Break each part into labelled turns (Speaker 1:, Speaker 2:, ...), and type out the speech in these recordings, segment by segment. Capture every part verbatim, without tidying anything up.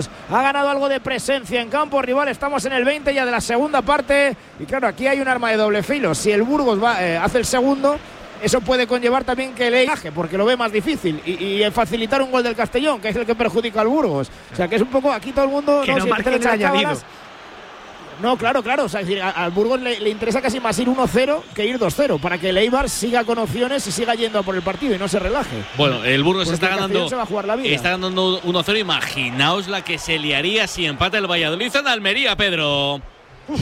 Speaker 1: Ha ganado algo de presencia en campo rival. Estamos en el veinte ya de la segunda parte. Y claro, aquí hay un arma de doble filo. Si el Burgos va, eh, hace el segundo, eso puede conllevar también que el Eibar, porque lo ve más difícil. Y, y facilitar un gol del Castellón, que es el que perjudica al Burgos. O sea, que es un poco, aquí todo el mundo...
Speaker 2: Que no, no marque el añadido.
Speaker 1: No, claro, claro. O sea, es decir, al Burgos le, le interesa casi más ir uno cero que ir dos cero, para que el Eibar siga con opciones y siga yendo a por el partido y no se relaje.
Speaker 3: Bueno, el Burgos
Speaker 1: porque
Speaker 3: está
Speaker 1: el
Speaker 3: ganando
Speaker 1: se va a jugar la vida.
Speaker 3: Está ganando uno cero. Imaginaos la que se liaría si empata el Valladolid en Almería, Pedro.
Speaker 4: Uf,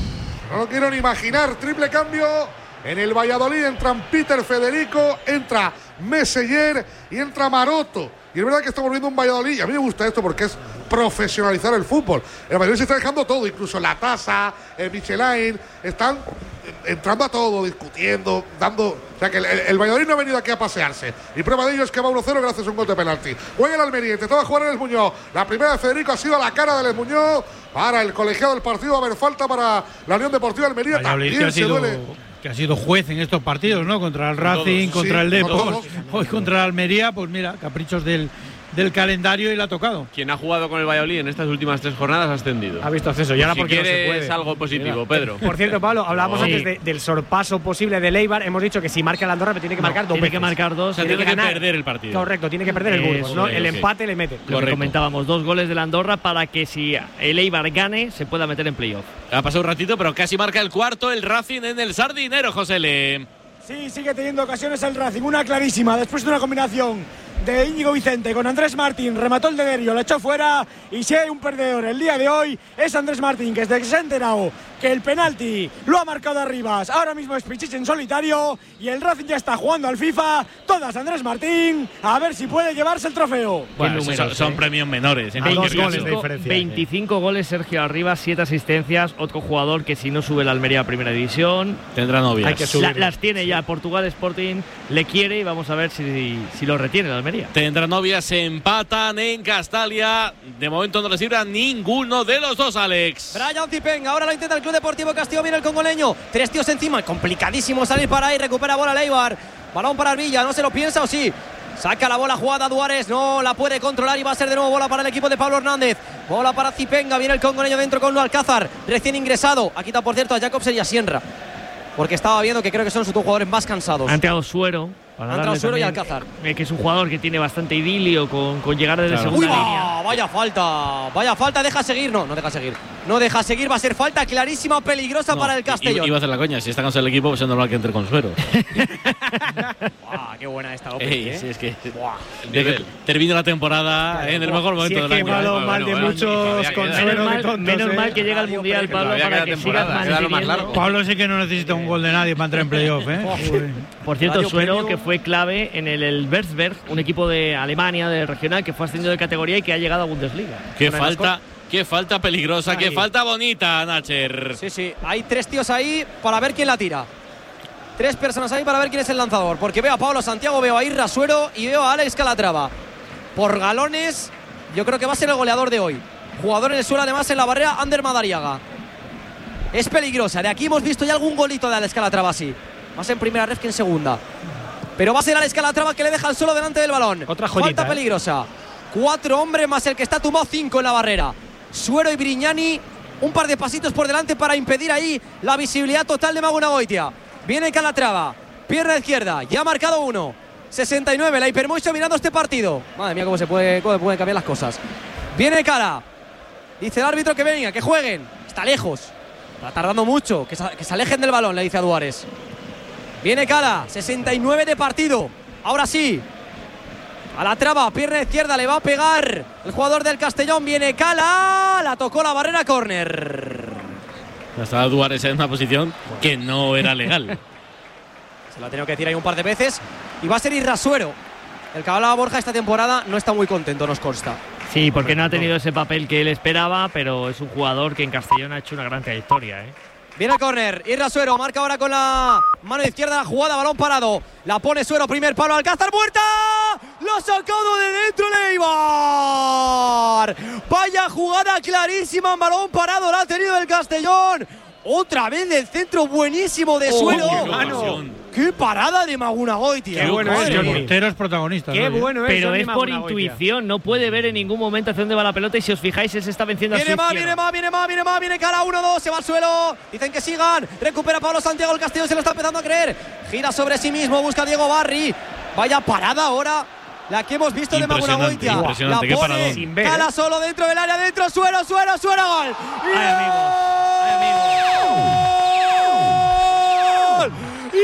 Speaker 4: no lo quiero ni imaginar. Triple cambio en el Valladolid. Entran Peter Federico, entra Meseguer y entra Maroto. Y es verdad que estamos viendo un Valladolid, y a mí me gusta esto porque es profesionalizar el fútbol. El Valladolid se está dejando todo, incluso la Tasa, el Michelin, están entrando a todo, discutiendo, dando... O sea que el, el, el Valladolid no ha venido aquí a pasearse. Y prueba de ello es que va uno cero gracias a un gol de penalti. Juega el Almería, intentaba jugar en el Muñoz. La primera de Federico ha sido a la cara del Muñoz. Para el colegiado del partido, va a haber falta para la Unión Deportiva Almería.
Speaker 5: Valladolid
Speaker 4: También
Speaker 5: que
Speaker 4: se
Speaker 5: ha sido,
Speaker 4: duele.
Speaker 5: que ha sido juez en estos partidos, ¿no? Contra el Racing,
Speaker 4: todos,
Speaker 5: contra
Speaker 4: sí,
Speaker 5: el Depor,
Speaker 4: todos.
Speaker 5: hoy contra el Almería, pues mira, caprichos del, del calendario y le ha tocado.
Speaker 6: Quien ha jugado con el Valladolid en estas últimas tres jornadas ha ascendido.
Speaker 2: Ha visto acceso, y ahora
Speaker 6: si
Speaker 2: porque no se
Speaker 6: quieres
Speaker 2: puede.
Speaker 6: algo positivo, Pedro.
Speaker 2: Por cierto, Pablo, hablábamos
Speaker 6: No.
Speaker 2: antes de, del sorpaso posible del Eibar. Hemos dicho que si marca el Andorra, tiene que marcar
Speaker 7: No,
Speaker 2: dos
Speaker 7: tiene
Speaker 2: veces.
Speaker 7: que marcar dos.
Speaker 3: O sea,
Speaker 7: tiene
Speaker 3: tiene que
Speaker 7: ganar.
Speaker 3: perder el partido.
Speaker 2: Correcto, tiene que perder el Burgos,
Speaker 7: Eso
Speaker 2: ¿no?
Speaker 3: es,
Speaker 2: El
Speaker 3: ok.
Speaker 2: empate le mete.
Speaker 7: Lo que
Speaker 3: Correcto.
Speaker 7: comentábamos, dos goles del Andorra para que si el Eibar gane se pueda meter en playoff.
Speaker 3: Ha pasado un ratito, pero casi marca el cuarto el Racing en el Sardinero, José Le.
Speaker 8: Sí, sigue teniendo ocasiones el Racing, una clarísima, después de una combinación de Íñigo Vicente con Andrés Martín, remató el de Derio, lo echó fuera, y si hay un perdedor el día de hoy es Andrés Martín, que desde que se ha enterado que el penalti lo ha marcado Arribas, ahora mismo es Pichichi en solitario, y el Racing ya está jugando al FIFA, todas Andrés Martín, a ver si puede llevarse el trofeo.
Speaker 3: Bueno,
Speaker 7: números,
Speaker 3: son, son
Speaker 7: eh.
Speaker 3: premios menores. En
Speaker 5: A dos
Speaker 3: cualquier
Speaker 5: goles
Speaker 3: caso.
Speaker 5: de diferencia.
Speaker 7: veinticinco goles Sergio Arribas, siete asistencias, otro jugador que si no sube la Almería a primera división,
Speaker 3: Tendrá novias.
Speaker 5: Hay que subir.
Speaker 7: la- las tiene ya. Portugal Sporting le quiere y vamos a ver si, si lo retiene la Almería.
Speaker 3: Tendrá novias, se empatan en Castalia. De momento no les sirve a ninguno de los dos, Alex.
Speaker 9: Brian Zipenga, ahora lo intenta el Club Deportivo Castillo, viene el congoleño, tres tíos encima, complicadísimo salir para ahí, recupera bola Leibar, balón para Arvilla, no se lo piensa o sí, saca la bola jugada Duárez, no la puede controlar y va a ser de nuevo bola para el equipo de Pablo Hernández, bola para Zipenga, viene el congoleño dentro con Alcázar, recién ingresado, ha quitado por cierto a Jacobsen y a Sienra, porque estaba viendo que creo que son sus dos jugadores más cansados.
Speaker 7: Ha entrado Suero. Para
Speaker 9: Ha entrado
Speaker 7: darle
Speaker 9: Suero y
Speaker 7: también,
Speaker 9: Alcázar.
Speaker 7: eh, que es un jugador que tiene bastante idilio con, con llegar desde
Speaker 3: Claro.
Speaker 9: ¡Uy,
Speaker 7: segunda
Speaker 9: va!
Speaker 7: línea.
Speaker 9: Vaya falta, vaya falta, deja seguir, no, no deja seguir, no deja seguir, va a ser falta clarísima, peligrosa
Speaker 3: No,
Speaker 9: para el
Speaker 3: i-
Speaker 9: Castellón.
Speaker 3: Iba a hacer la coña. Si está cansado el equipo, pues es normal que entre con suero.
Speaker 9: ¡Guau, qué buena esta López!
Speaker 3: Ey,
Speaker 9: ¿eh?
Speaker 3: sí, es que
Speaker 9: Buah.
Speaker 3: de que termine la temporada en el mejor momento
Speaker 5: Si es
Speaker 3: del
Speaker 5: que
Speaker 3: año.
Speaker 5: malo
Speaker 3: ¿eh?
Speaker 5: mal de
Speaker 6: bueno,
Speaker 5: muchos
Speaker 6: todavía
Speaker 5: con
Speaker 6: queda.
Speaker 5: suero
Speaker 7: Menos
Speaker 5: de
Speaker 7: mal,
Speaker 5: tontos,
Speaker 7: menos
Speaker 5: ¿eh?
Speaker 7: mal que llega el Mundial, Pablo,
Speaker 6: todavía
Speaker 7: para
Speaker 6: queda
Speaker 7: que sigas
Speaker 6: temporada, queda lo más
Speaker 7: manteniendo.
Speaker 6: largo.
Speaker 5: Pablo sí que no necesita un gol de nadie para entrar en playoff, ¿eh? Uy.
Speaker 7: Por cierto,
Speaker 9: Radio
Speaker 7: Suero,
Speaker 9: Premium.
Speaker 7: que fue clave en el Elversberg, un equipo de Alemania, de regional, que fue ascendido de categoría y que ha llegado a Bundesliga.
Speaker 3: Qué
Speaker 9: Una de las
Speaker 3: falta, qué falta peligrosa, qué
Speaker 9: Ahí.
Speaker 3: falta bonita, Nacher.
Speaker 9: Sí, sí, hay tres tíos ahí para ver quién la tira. Tres personas ahí para ver quién es el lanzador. Porque veo a Pablo Santiago, veo a Irra Suero y veo a Alex Calatrava. Por galones, yo creo que va a ser el goleador de hoy. Jugador en el suelo, además en la barrera, Ander Madariaga. Es peligrosa. De aquí hemos visto ya algún golito de Alex Calatrava, sí. Más en primera ref que en segunda. Pero va a ser Alex Calatrava que le deja el suelo delante del balón.
Speaker 2: Otra joyita,
Speaker 9: Falta
Speaker 2: ¿eh?
Speaker 9: peligrosa. Cuatro hombres más el que está tumbado, cinco en la barrera. Suero y Brignani, un par de pasitos por delante para impedir ahí la visibilidad total de Mago Nagoitia. Viene Calatrava, pierna izquierda, ya ha marcado uno. sesenta y nueve, la Hipermocho mirando este partido. Madre mía, cómo se puede, cómo pueden cambiar las cosas. Viene Cala, dice el árbitro que venga, que jueguen. Está lejos, está tardando mucho, que se, que se alejen del balón, le dice a Duárez. Viene Cala, sesenta y nueve de partido. Ahora sí. A la traba, pierna izquierda, le va a pegar el jugador del Castellón. Viene Cala, la tocó la barrera, córner.
Speaker 3: Estaba Duárez en una posición que no era legal.
Speaker 9: Se lo ha tenido que decir ahí un par de veces. Y va a ser Irrasuero. El que hablaba Borja esta temporada no está muy contento, nos consta.
Speaker 7: Sí, porque no ha tenido ese papel que él esperaba, pero es un jugador que en Castellón ha hecho una gran trayectoria, ¿eh?
Speaker 9: Viene el córner, Irrasuero marca ahora con la mano izquierda la jugada, balón parado. La pone Suero, primer palo, Alcázar, muerta. Lo ha sacado de dentro Leibar. Vaya jugada clarísima, balón parado, la ha tenido el Castellón. Otra vez del centro buenísimo de
Speaker 3: Oh,
Speaker 9: Suero.
Speaker 3: qué ocasión.
Speaker 9: ¡Qué parada de Magunagoitia!
Speaker 2: Qué bueno es,
Speaker 5: El
Speaker 2: Johnny.
Speaker 5: portero es protagonista.
Speaker 2: Qué
Speaker 5: ¿no?
Speaker 2: bueno es,
Speaker 7: Pero
Speaker 2: Johnny
Speaker 7: es por
Speaker 2: Magunagoitia.
Speaker 7: intuición, no puede ver en ningún momento hacia dónde va la pelota y si os fijáis, él se está venciendo a su
Speaker 9: Viene más,
Speaker 7: izquierda.
Speaker 9: viene más, viene más, viene más, viene cara uno dos, se va al suelo. Dicen que sigan. Recupera Pablo Santiago, el Castellón se lo está empezando a creer. Gira sobre sí mismo, busca a Diego Barri. Vaya parada ahora. La que hemos visto de
Speaker 3: Impresionante,
Speaker 9: Magunagoitia.
Speaker 3: impresionante,
Speaker 9: La
Speaker 3: qué
Speaker 9: pone,
Speaker 3: paradón.
Speaker 2: Sin ver,
Speaker 9: cala
Speaker 2: ¿eh?
Speaker 9: solo dentro del área, dentro, suelo, suelo, suelo, gol.
Speaker 7: Ay, amigo. Ay,
Speaker 9: ¡Gol!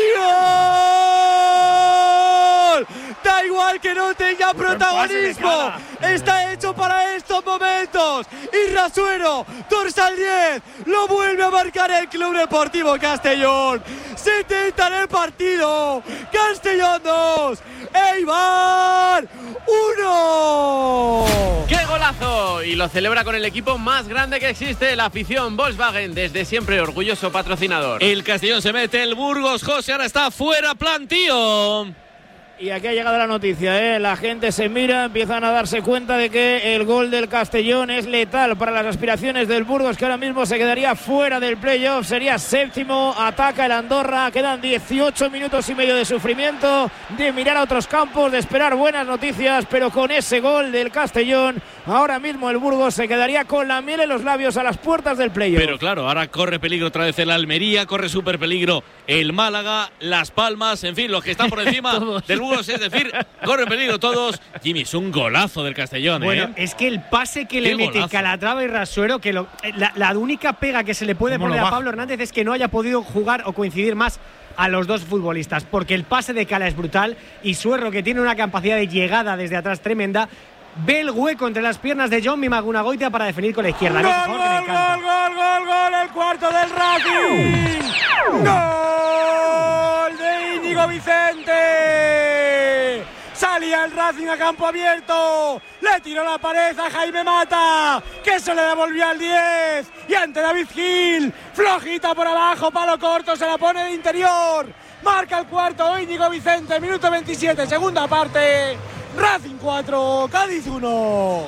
Speaker 9: ¡Gol! Da igual que no tenga protagonismo. Está hecho para estos momentos. Y Rasuero, dorsal diez, lo vuelve a marcar el Club Deportivo Castellón. setenta en el partido. Castellón dos, Eibar uno.
Speaker 6: ¡Qué golazo! Y lo celebra con el equipo más grande que existe, la afición Volkswagen, desde siempre orgulloso patrocinador.
Speaker 3: El Castellón se mete, el Burgos, José, ahora está fuera, Plantío.
Speaker 1: Y aquí ha llegado la noticia, ¿eh? La gente se mira, empiezan a darse cuenta de que el gol del Castellón es letal para las aspiraciones del Burgos, que ahora mismo se quedaría fuera del playoff, sería séptimo, ataca el Andorra, quedan dieciocho minutos y medio de sufrimiento, de mirar a otros campos, de esperar buenas noticias, pero con ese gol del Castellón, ahora mismo el Burgos se quedaría con la miel en los labios a las puertas del playoff.
Speaker 3: Pero claro, ahora corre peligro otra vez el Almería, corre súper peligro el Málaga, Las Palmas, en fin, los que están por encima del Burgos, es decir, corre peligro todos. Jimmy, es un golazo del Castellón,
Speaker 2: Bueno,
Speaker 3: ¿eh?
Speaker 2: es que el pase que
Speaker 3: Qué
Speaker 2: le mete
Speaker 3: golazo.
Speaker 2: Calatrava y Rasuero, que lo, la, la única pega que se le puede
Speaker 5: ¿Cómo
Speaker 2: poner
Speaker 5: lo
Speaker 2: a
Speaker 5: baja?
Speaker 2: Pablo Hernández es que no haya podido jugar o coincidir más a los dos futbolistas, porque el pase de Cala es brutal y Suerro, que tiene una capacidad de llegada desde atrás tremenda, ve el hueco entre las piernas de John Magunagoitia para definir con la izquierda.
Speaker 8: Gol,
Speaker 2: No, por favor, que me
Speaker 8: gol,
Speaker 2: encanta.
Speaker 8: gol, gol, gol, gol, el cuarto del Racing. Gol de Íñigo Vicente. Salía el Racing a campo abierto, le tiró la pared a Jaime Mata, que se le devolvió al diez, y ante David Gil, flojita por abajo, palo corto, se la pone de interior, marca el cuarto Íñigo Vicente, minuto veintisiete, segunda parte, Racing cuatro, Cádiz uno.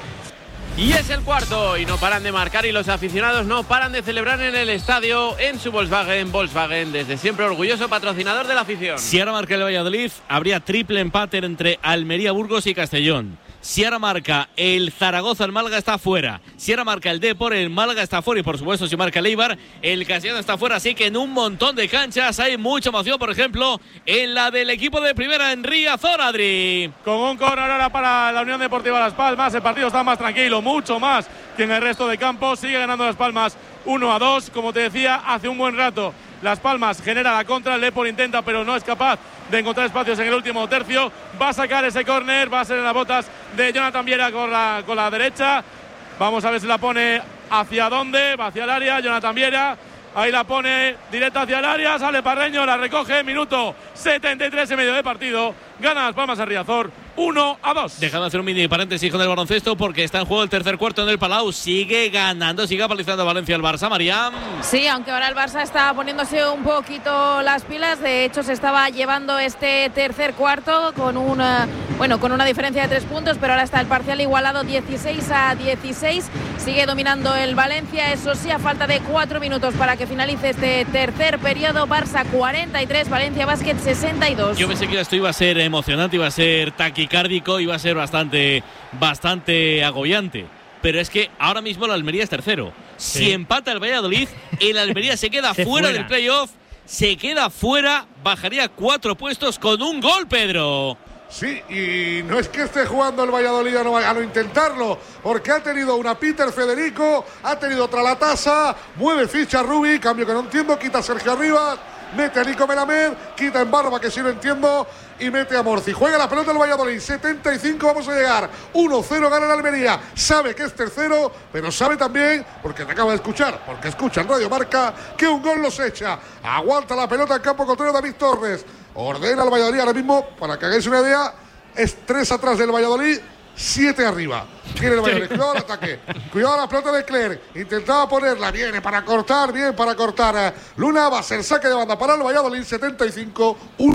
Speaker 6: Y es el cuarto y no paran de marcar y los aficionados no paran de celebrar en el estadio, en su Volkswagen. Volkswagen, desde siempre orgulloso patrocinador de la afición.
Speaker 3: Si ahora marca el Valladolid, habría triple empate entre Almería, Burgos y Castellón. Si ahora marca el Zaragoza, el Málaga está fuera. Si ahora marca el Depor, el Málaga está fuera. Y por supuesto, si marca el Eibar, el Castellón está fuera. Así que en un montón de canchas hay mucha emoción. Por ejemplo, en la del equipo de primera en Riazor, Adri.
Speaker 10: Con un córner ahora para la Unión Deportiva Las Palmas. El partido está más tranquilo, mucho más que en el resto de campo. Sigue ganando Las Palmas uno a dos. Como te decía, hace un buen rato Las Palmas genera la contra. El Depor intenta, pero no es capaz de encontrar espacios en el último tercio. Va a sacar ese córner, va a ser en las botas de Jonathan Viera con la, con la derecha. Vamos a ver si la pone hacia dónde, va hacia el área, Jonathan Viera. Ahí la pone directa hacia el área, sale Parreño, la recoge, minuto setenta y tres y medio de partido. Gana Las Palmas a Riazor, uno a dos.
Speaker 3: Dejando de hacer un mini paréntesis con el baloncesto porque está en juego el tercer cuarto en el Palau. Sigue ganando, sigue apalizando a Valencia el Barça, Mariam.
Speaker 11: Sí, aunque ahora el Barça está poniéndose un poquito las pilas. De hecho, se estaba llevando este tercer cuarto con una, bueno, con una diferencia de tres puntos, pero ahora está el parcial igualado dieciséis a dieciséis. Sigue dominando el Valencia, eso sí, a falta de cuatro minutos para que finalice este tercer periodo. Barça cuarenta y tres, Valencia Basket sesenta y dos.
Speaker 3: Yo pensé que esto iba a ser emocionante, iba a ser taquicárdico, iba a ser bastante, bastante agobiante. Pero es que ahora mismo el Almería es tercero. Sí. Si empata el Valladolid, el Almería se queda se fuera, fuera del playoff, se queda fuera, bajaría cuatro puestos con un gol, Pedro.
Speaker 4: Sí, y no es que esté jugando el Valladolid a no, a no intentarlo, porque ha tenido una Peter Federico, ha tenido otra la tasa, mueve ficha Rubi, cambio que no entiendo, quita a Sergio Arribas, mete a Nico Melamed, quita en Barba, que sí lo entiendo, y mete a Morci. Juega la pelota el Valladolid, setenta y cinco, vamos a llegar, uno cero gana el Almería, sabe que es tercero, pero sabe también, porque te acaba de escuchar, porque escucha en Radio Marca, que un gol los echa, aguanta la pelota en campo contrario David Torres, ordena al Valladolid ahora mismo, para que hagáis una idea, es tres atrás del Valladolid, siete arriba. Tiene el Valladolid, cuidado al ataque, cuidado a la pelota de Clerc, intentaba ponerla, viene para cortar, bien para cortar. Luna va a ser saque de banda para el Valladolid, setenta y cinco, uno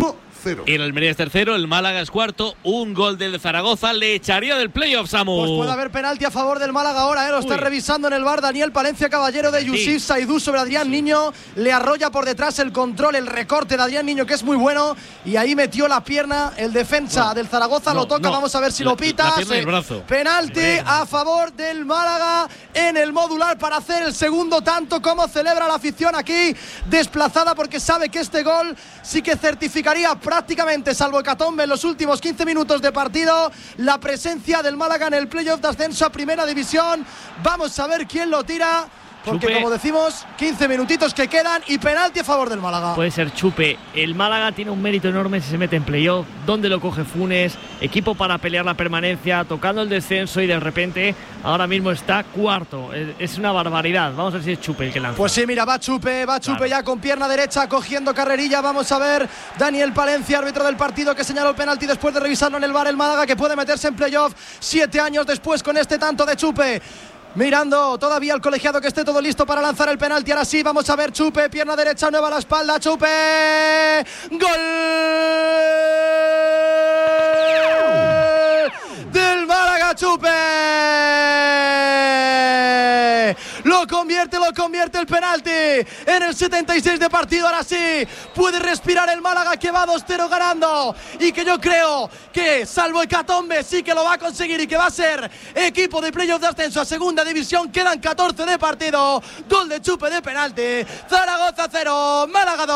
Speaker 4: tercero.
Speaker 3: El Almería es tercero, el Málaga es cuarto. Un gol del Zaragoza le echaría del playoff, Samu.
Speaker 12: Pues puede haber penalti a favor del Málaga ahora, ¿eh? Lo está
Speaker 3: Uy.
Speaker 12: revisando en el bar Daniel Palencia, caballero de Yusif Saidú sobre Adrián Niño. Le arrolla por detrás el control, el recorte de Adrián Niño, que es muy bueno. Y ahí metió la pierna el defensa no, del Zaragoza. No, lo toca, no. Vamos a ver si
Speaker 3: la,
Speaker 12: lo pita.
Speaker 3: La pierna y el brazo.
Speaker 12: Penalti sí, a favor del Málaga en el modular para hacer el segundo tanto. Como celebra la afición aquí, desplazada, porque sabe que este gol sí que certificaría prácticamente, salvo hecatombe en los últimos quince minutos de partido, la presencia del Málaga en el playoff de ascenso a Primera División. Vamos a ver quién lo tira, porque
Speaker 7: Chupe.
Speaker 12: Como decimos, quince minutitos que quedan y penalti a favor del Málaga.
Speaker 7: Puede ser Chupe. El Málaga tiene un mérito enorme si se mete en playoff. ¿Dónde lo coge Funes? Equipo para pelear la permanencia, tocando el descenso, y de repente ahora mismo está cuarto. Es una barbaridad. Vamos a ver si es Chupe el que lanza.
Speaker 12: Pues sí, mira, va Chupe, va Chupe claro. Ya con pierna derecha, cogiendo carrerilla. Vamos a ver, Daniel Palencia, árbitro del partido, que señaló el penalti después de revisarlo en el bar. El Málaga, que puede meterse en playoff siete años después con este tanto de Chupe. Mirando todavía al colegiado, que esté todo listo para lanzar el penalti. Ahora sí, vamos a ver Chupe, pierna derecha, nueva a la espalda, Chupe, gol del Málaga, Chupe. Lo convierte, lo convierte el penalti en el setenta y seis de partido. Ahora sí, puede respirar el Málaga, que va dos cero ganando, y que yo creo que, salvo hecatombe, sí que lo va a conseguir y que va a ser equipo de playoff de ascenso a Segunda División. Quedan catorce de partido. Gol de Chupe de penalti. Zaragoza cero, Málaga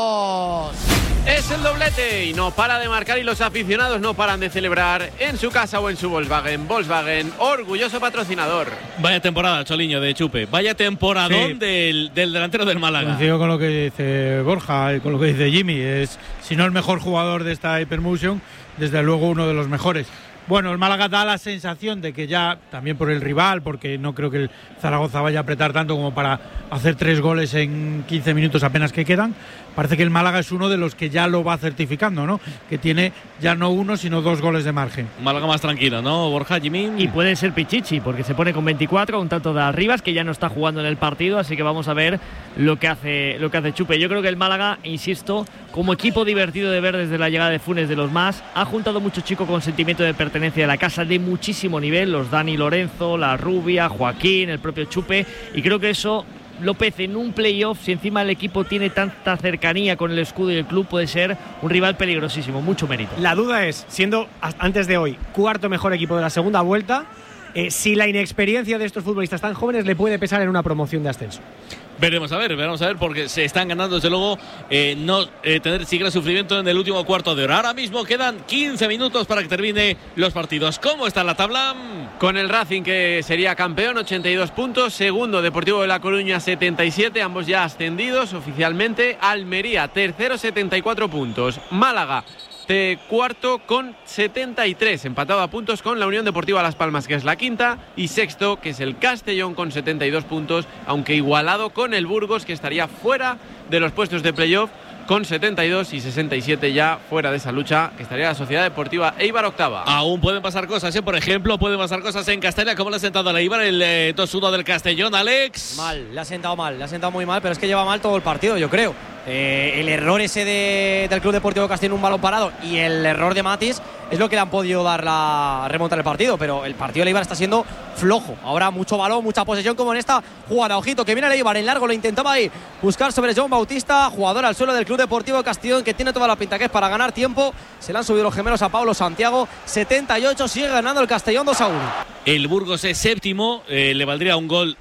Speaker 12: dos.
Speaker 6: Es el doblete y no para de marcar, y los aficionados no paran de celebrar en su casa o en su Volkswagen. Volkswagen, orgulloso patrocinador.
Speaker 3: Vaya temporada, Choliño, de Chupe. Vaya temporadón sí. del, del delantero del Málaga.
Speaker 5: Coincido con lo que dice Borja y con lo que dice Jimmy. Es, si no el mejor jugador de esta Hypermotion, desde luego uno de los mejores. Bueno, el Málaga da la sensación de que ya, también por el rival, porque no creo que el Zaragoza vaya a apretar tanto como para hacer tres goles en quince minutos apenas que quedan. Parece que el Málaga es uno de los que ya lo va certificando, ¿no? Que tiene ya no uno, sino dos goles de margen.
Speaker 3: Málaga más tranquilo, ¿no, Borja, Jimmy?
Speaker 7: Y puede ser Pichichi, porque se pone con veinticuatro, un tanto de Arribas, que ya no está jugando en el partido, así que vamos a ver lo que hace, lo que hace Chupe. Yo creo que el Málaga, insisto, como equipo divertido de ver desde la llegada de Funes, de los más, ha juntado muchos chicos con sentimiento de pertenencia de la casa de muchísimo nivel, los Dani Lorenzo, la Rubia, Joaquín, el propio Chupe, y creo que eso, López, en un playoff, si encima el equipo tiene tanta cercanía con el escudo y el club, puede ser un rival peligrosísimo, mucho mérito.
Speaker 2: La duda es, siendo antes de hoy cuarto mejor equipo de la segunda vuelta, eh, si la inexperiencia de estos futbolistas tan jóvenes le puede pesar en una promoción de ascenso.
Speaker 3: Veremos a ver, veremos a ver, porque se están ganando desde luego eh, no eh, tener siquiera sufrimiento en el último cuarto de hora. Ahora mismo quedan quince minutos para que termine los partidos. ¿Cómo está la tabla?
Speaker 6: Con el Racing, que sería campeón, ochenta y dos puntos. Segundo, Deportivo de La Coruña, setenta y siete, ambos ya ascendidos oficialmente. Almería, tercero, setenta y cuatro puntos. Málaga, de cuarto con setenta y tres, empatado a puntos con la Unión Deportiva Las Palmas, que es la quinta, y sexto, que es el Castellón, con setenta y dos puntos, aunque igualado con el Burgos, que estaría fuera de los puestos de playoff, con setenta y dos, y sesenta y siete ya fuera de esa lucha, que estaría la Sociedad Deportiva Eibar octava.
Speaker 3: Aún pueden pasar cosas, ¿eh? Por ejemplo, pueden pasar cosas en Castella. ¿Cómo le ha sentado a la Eibar el eh, dos uno del Castellón, Alex?
Speaker 9: Mal, le ha sentado mal, le ha sentado muy mal, pero es que lleva mal todo el partido, yo creo. Eh, el error ese de, del Club Deportivo Castellón, un balón parado, y el error de Matis es lo que le han podido dar la remontar el partido, pero el partido de Eibar está siendo flojo. Ahora mucho balón, mucha posesión, como en esta jugada. Ojito, que viene el Eibar en largo, lo intentaba ahí buscar sobre John Bautista, jugador al suelo del Club Deportivo Castellón, que tiene toda la pinta que es para ganar tiempo. Se le han subido los gemelos a Pablo Santiago, setenta y ocho, sigue ganando el Castellón dos a uno.
Speaker 3: El Burgos es séptimo, eh, le valdría un gol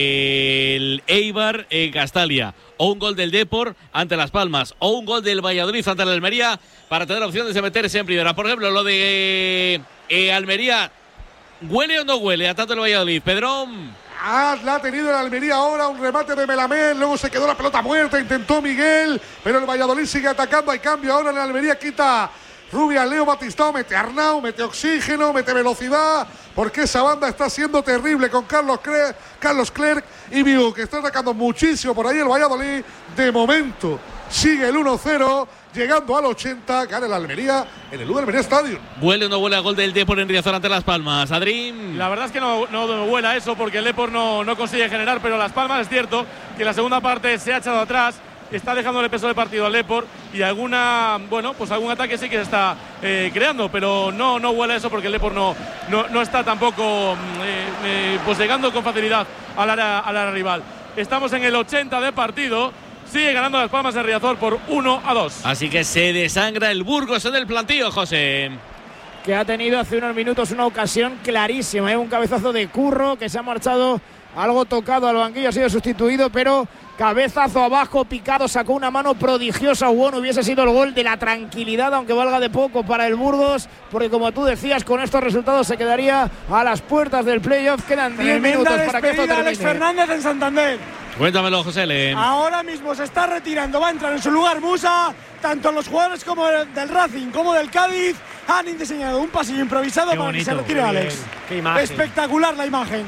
Speaker 3: del Eibar en Castalia, o un gol del Depor ante Las Palmas, o un gol del Valladolid ante la Almería, para tener opciones de meterse en primera. Por ejemplo, lo de eh, Almería, ¿huele o no huele a tanto el Valladolid, Pedrón?
Speaker 4: Ah, la ha tenido el Almería ahora, un remate de Melamén, luego se quedó la pelota muerta, intentó Miguel, pero el Valladolid sigue atacando. Hay cambio ahora en la Almería, quita Rubia, Leo Batistao, mete Arnau, mete oxígeno, mete velocidad, porque esa banda está siendo terrible con Carlos, Cre Carlos Clerc y Viu, que está atacando muchísimo por ahí el Valladolid. De momento sigue el uno cero, llegando al ochenta, gana el Almería en el U Almería Stadium.
Speaker 3: ¿Huele o no huele a gol del Depor en Riazor ante Las Palmas, Adrín?
Speaker 10: La verdad es que no, no huele a eso, porque el Depor no, no consigue generar, pero Las Palmas es cierto que en la segunda parte se ha echado atrás, está dejándole peso de partido al Depor y alguna, bueno, pues algún ataque sí que se está eh, creando, pero no, no huele a eso porque el Depor no, no, no está tampoco eh, eh, pues llegando con facilidad al área, al área rival. Estamos en el ochenta de partido. Sigue ganando Las Palmas de Riazor por uno a dos.
Speaker 3: Así que se desangra el Burgos en el plantío, José.
Speaker 1: Que ha tenido hace unos minutos una ocasión clarísima, ¿eh? Un cabezazo de Curro que se ha marchado algo tocado al banquillo, ha sido sustituido, pero cabezazo abajo, picado, sacó una mano prodigiosa. Bueno, hubiese sido el gol de la tranquilidad, aunque valga de poco para el Burgos, porque como tú decías, con estos resultados se quedaría a las puertas del playoff. Quedan diez minutos para que esto termine.
Speaker 8: Alex Fernández en Santander.
Speaker 3: Cuéntamelo, José Le.
Speaker 8: Ahora mismo se está retirando, va a entrar en su lugar Musa. Tanto los jugadores como del Racing como del Cádiz han diseñado un pasillo improvisado. Qué para bonito, que se retire Alex.
Speaker 2: Qué imagen.
Speaker 8: Espectacular la imagen.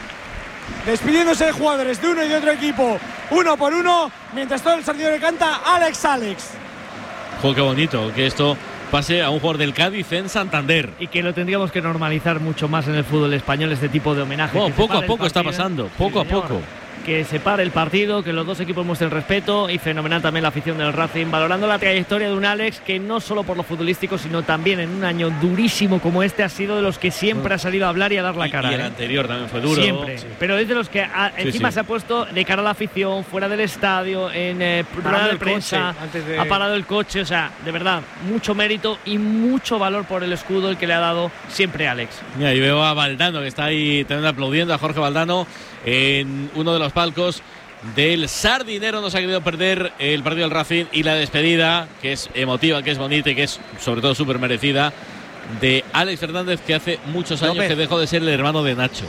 Speaker 8: Despidiéndose de jugadores de uno y de otro equipo, uno por uno, mientras todo el sardinero le canta Alex Alex.
Speaker 3: Jo, qué bonito que esto pase a un jugador del Cádiz en Santander.
Speaker 7: Y que lo tendríamos que normalizar mucho más en el fútbol español, este tipo de homenaje.
Speaker 3: Oh, poco a poco está pasando, poco
Speaker 7: sí,
Speaker 3: a poco.
Speaker 7: Que se pare el partido, que los dos equipos muestren respeto, y fenomenal también la afición del Racing, valorando la trayectoria de un Alex que no solo por lo futbolístico, sino también en un año durísimo como este ha sido de los que siempre ha salido a hablar y a dar la cara.
Speaker 3: Y, y el
Speaker 7: ¿eh?
Speaker 3: anterior también fue duro.
Speaker 7: Siempre, sí. Pero es de los que a,
Speaker 3: sí,
Speaker 7: encima
Speaker 3: sí.
Speaker 7: se ha puesto de cara a la afición, fuera del estadio, en eh, rueda de prensa, de... ha parado el coche, o sea, de verdad, mucho mérito y mucho valor por el escudo el que le ha dado siempre Alex.
Speaker 3: Mira, y veo a Valdano que está ahí también aplaudiendo, a Jorge Valdano en uno de los palcos del Sardinero. No se ha querido perder el partido del Racing y la despedida, que es emotiva, que es bonita y que es sobre todo súper merecida, de Alex Fernández, que hace muchos años López. que dejó de ser el hermano de Nacho.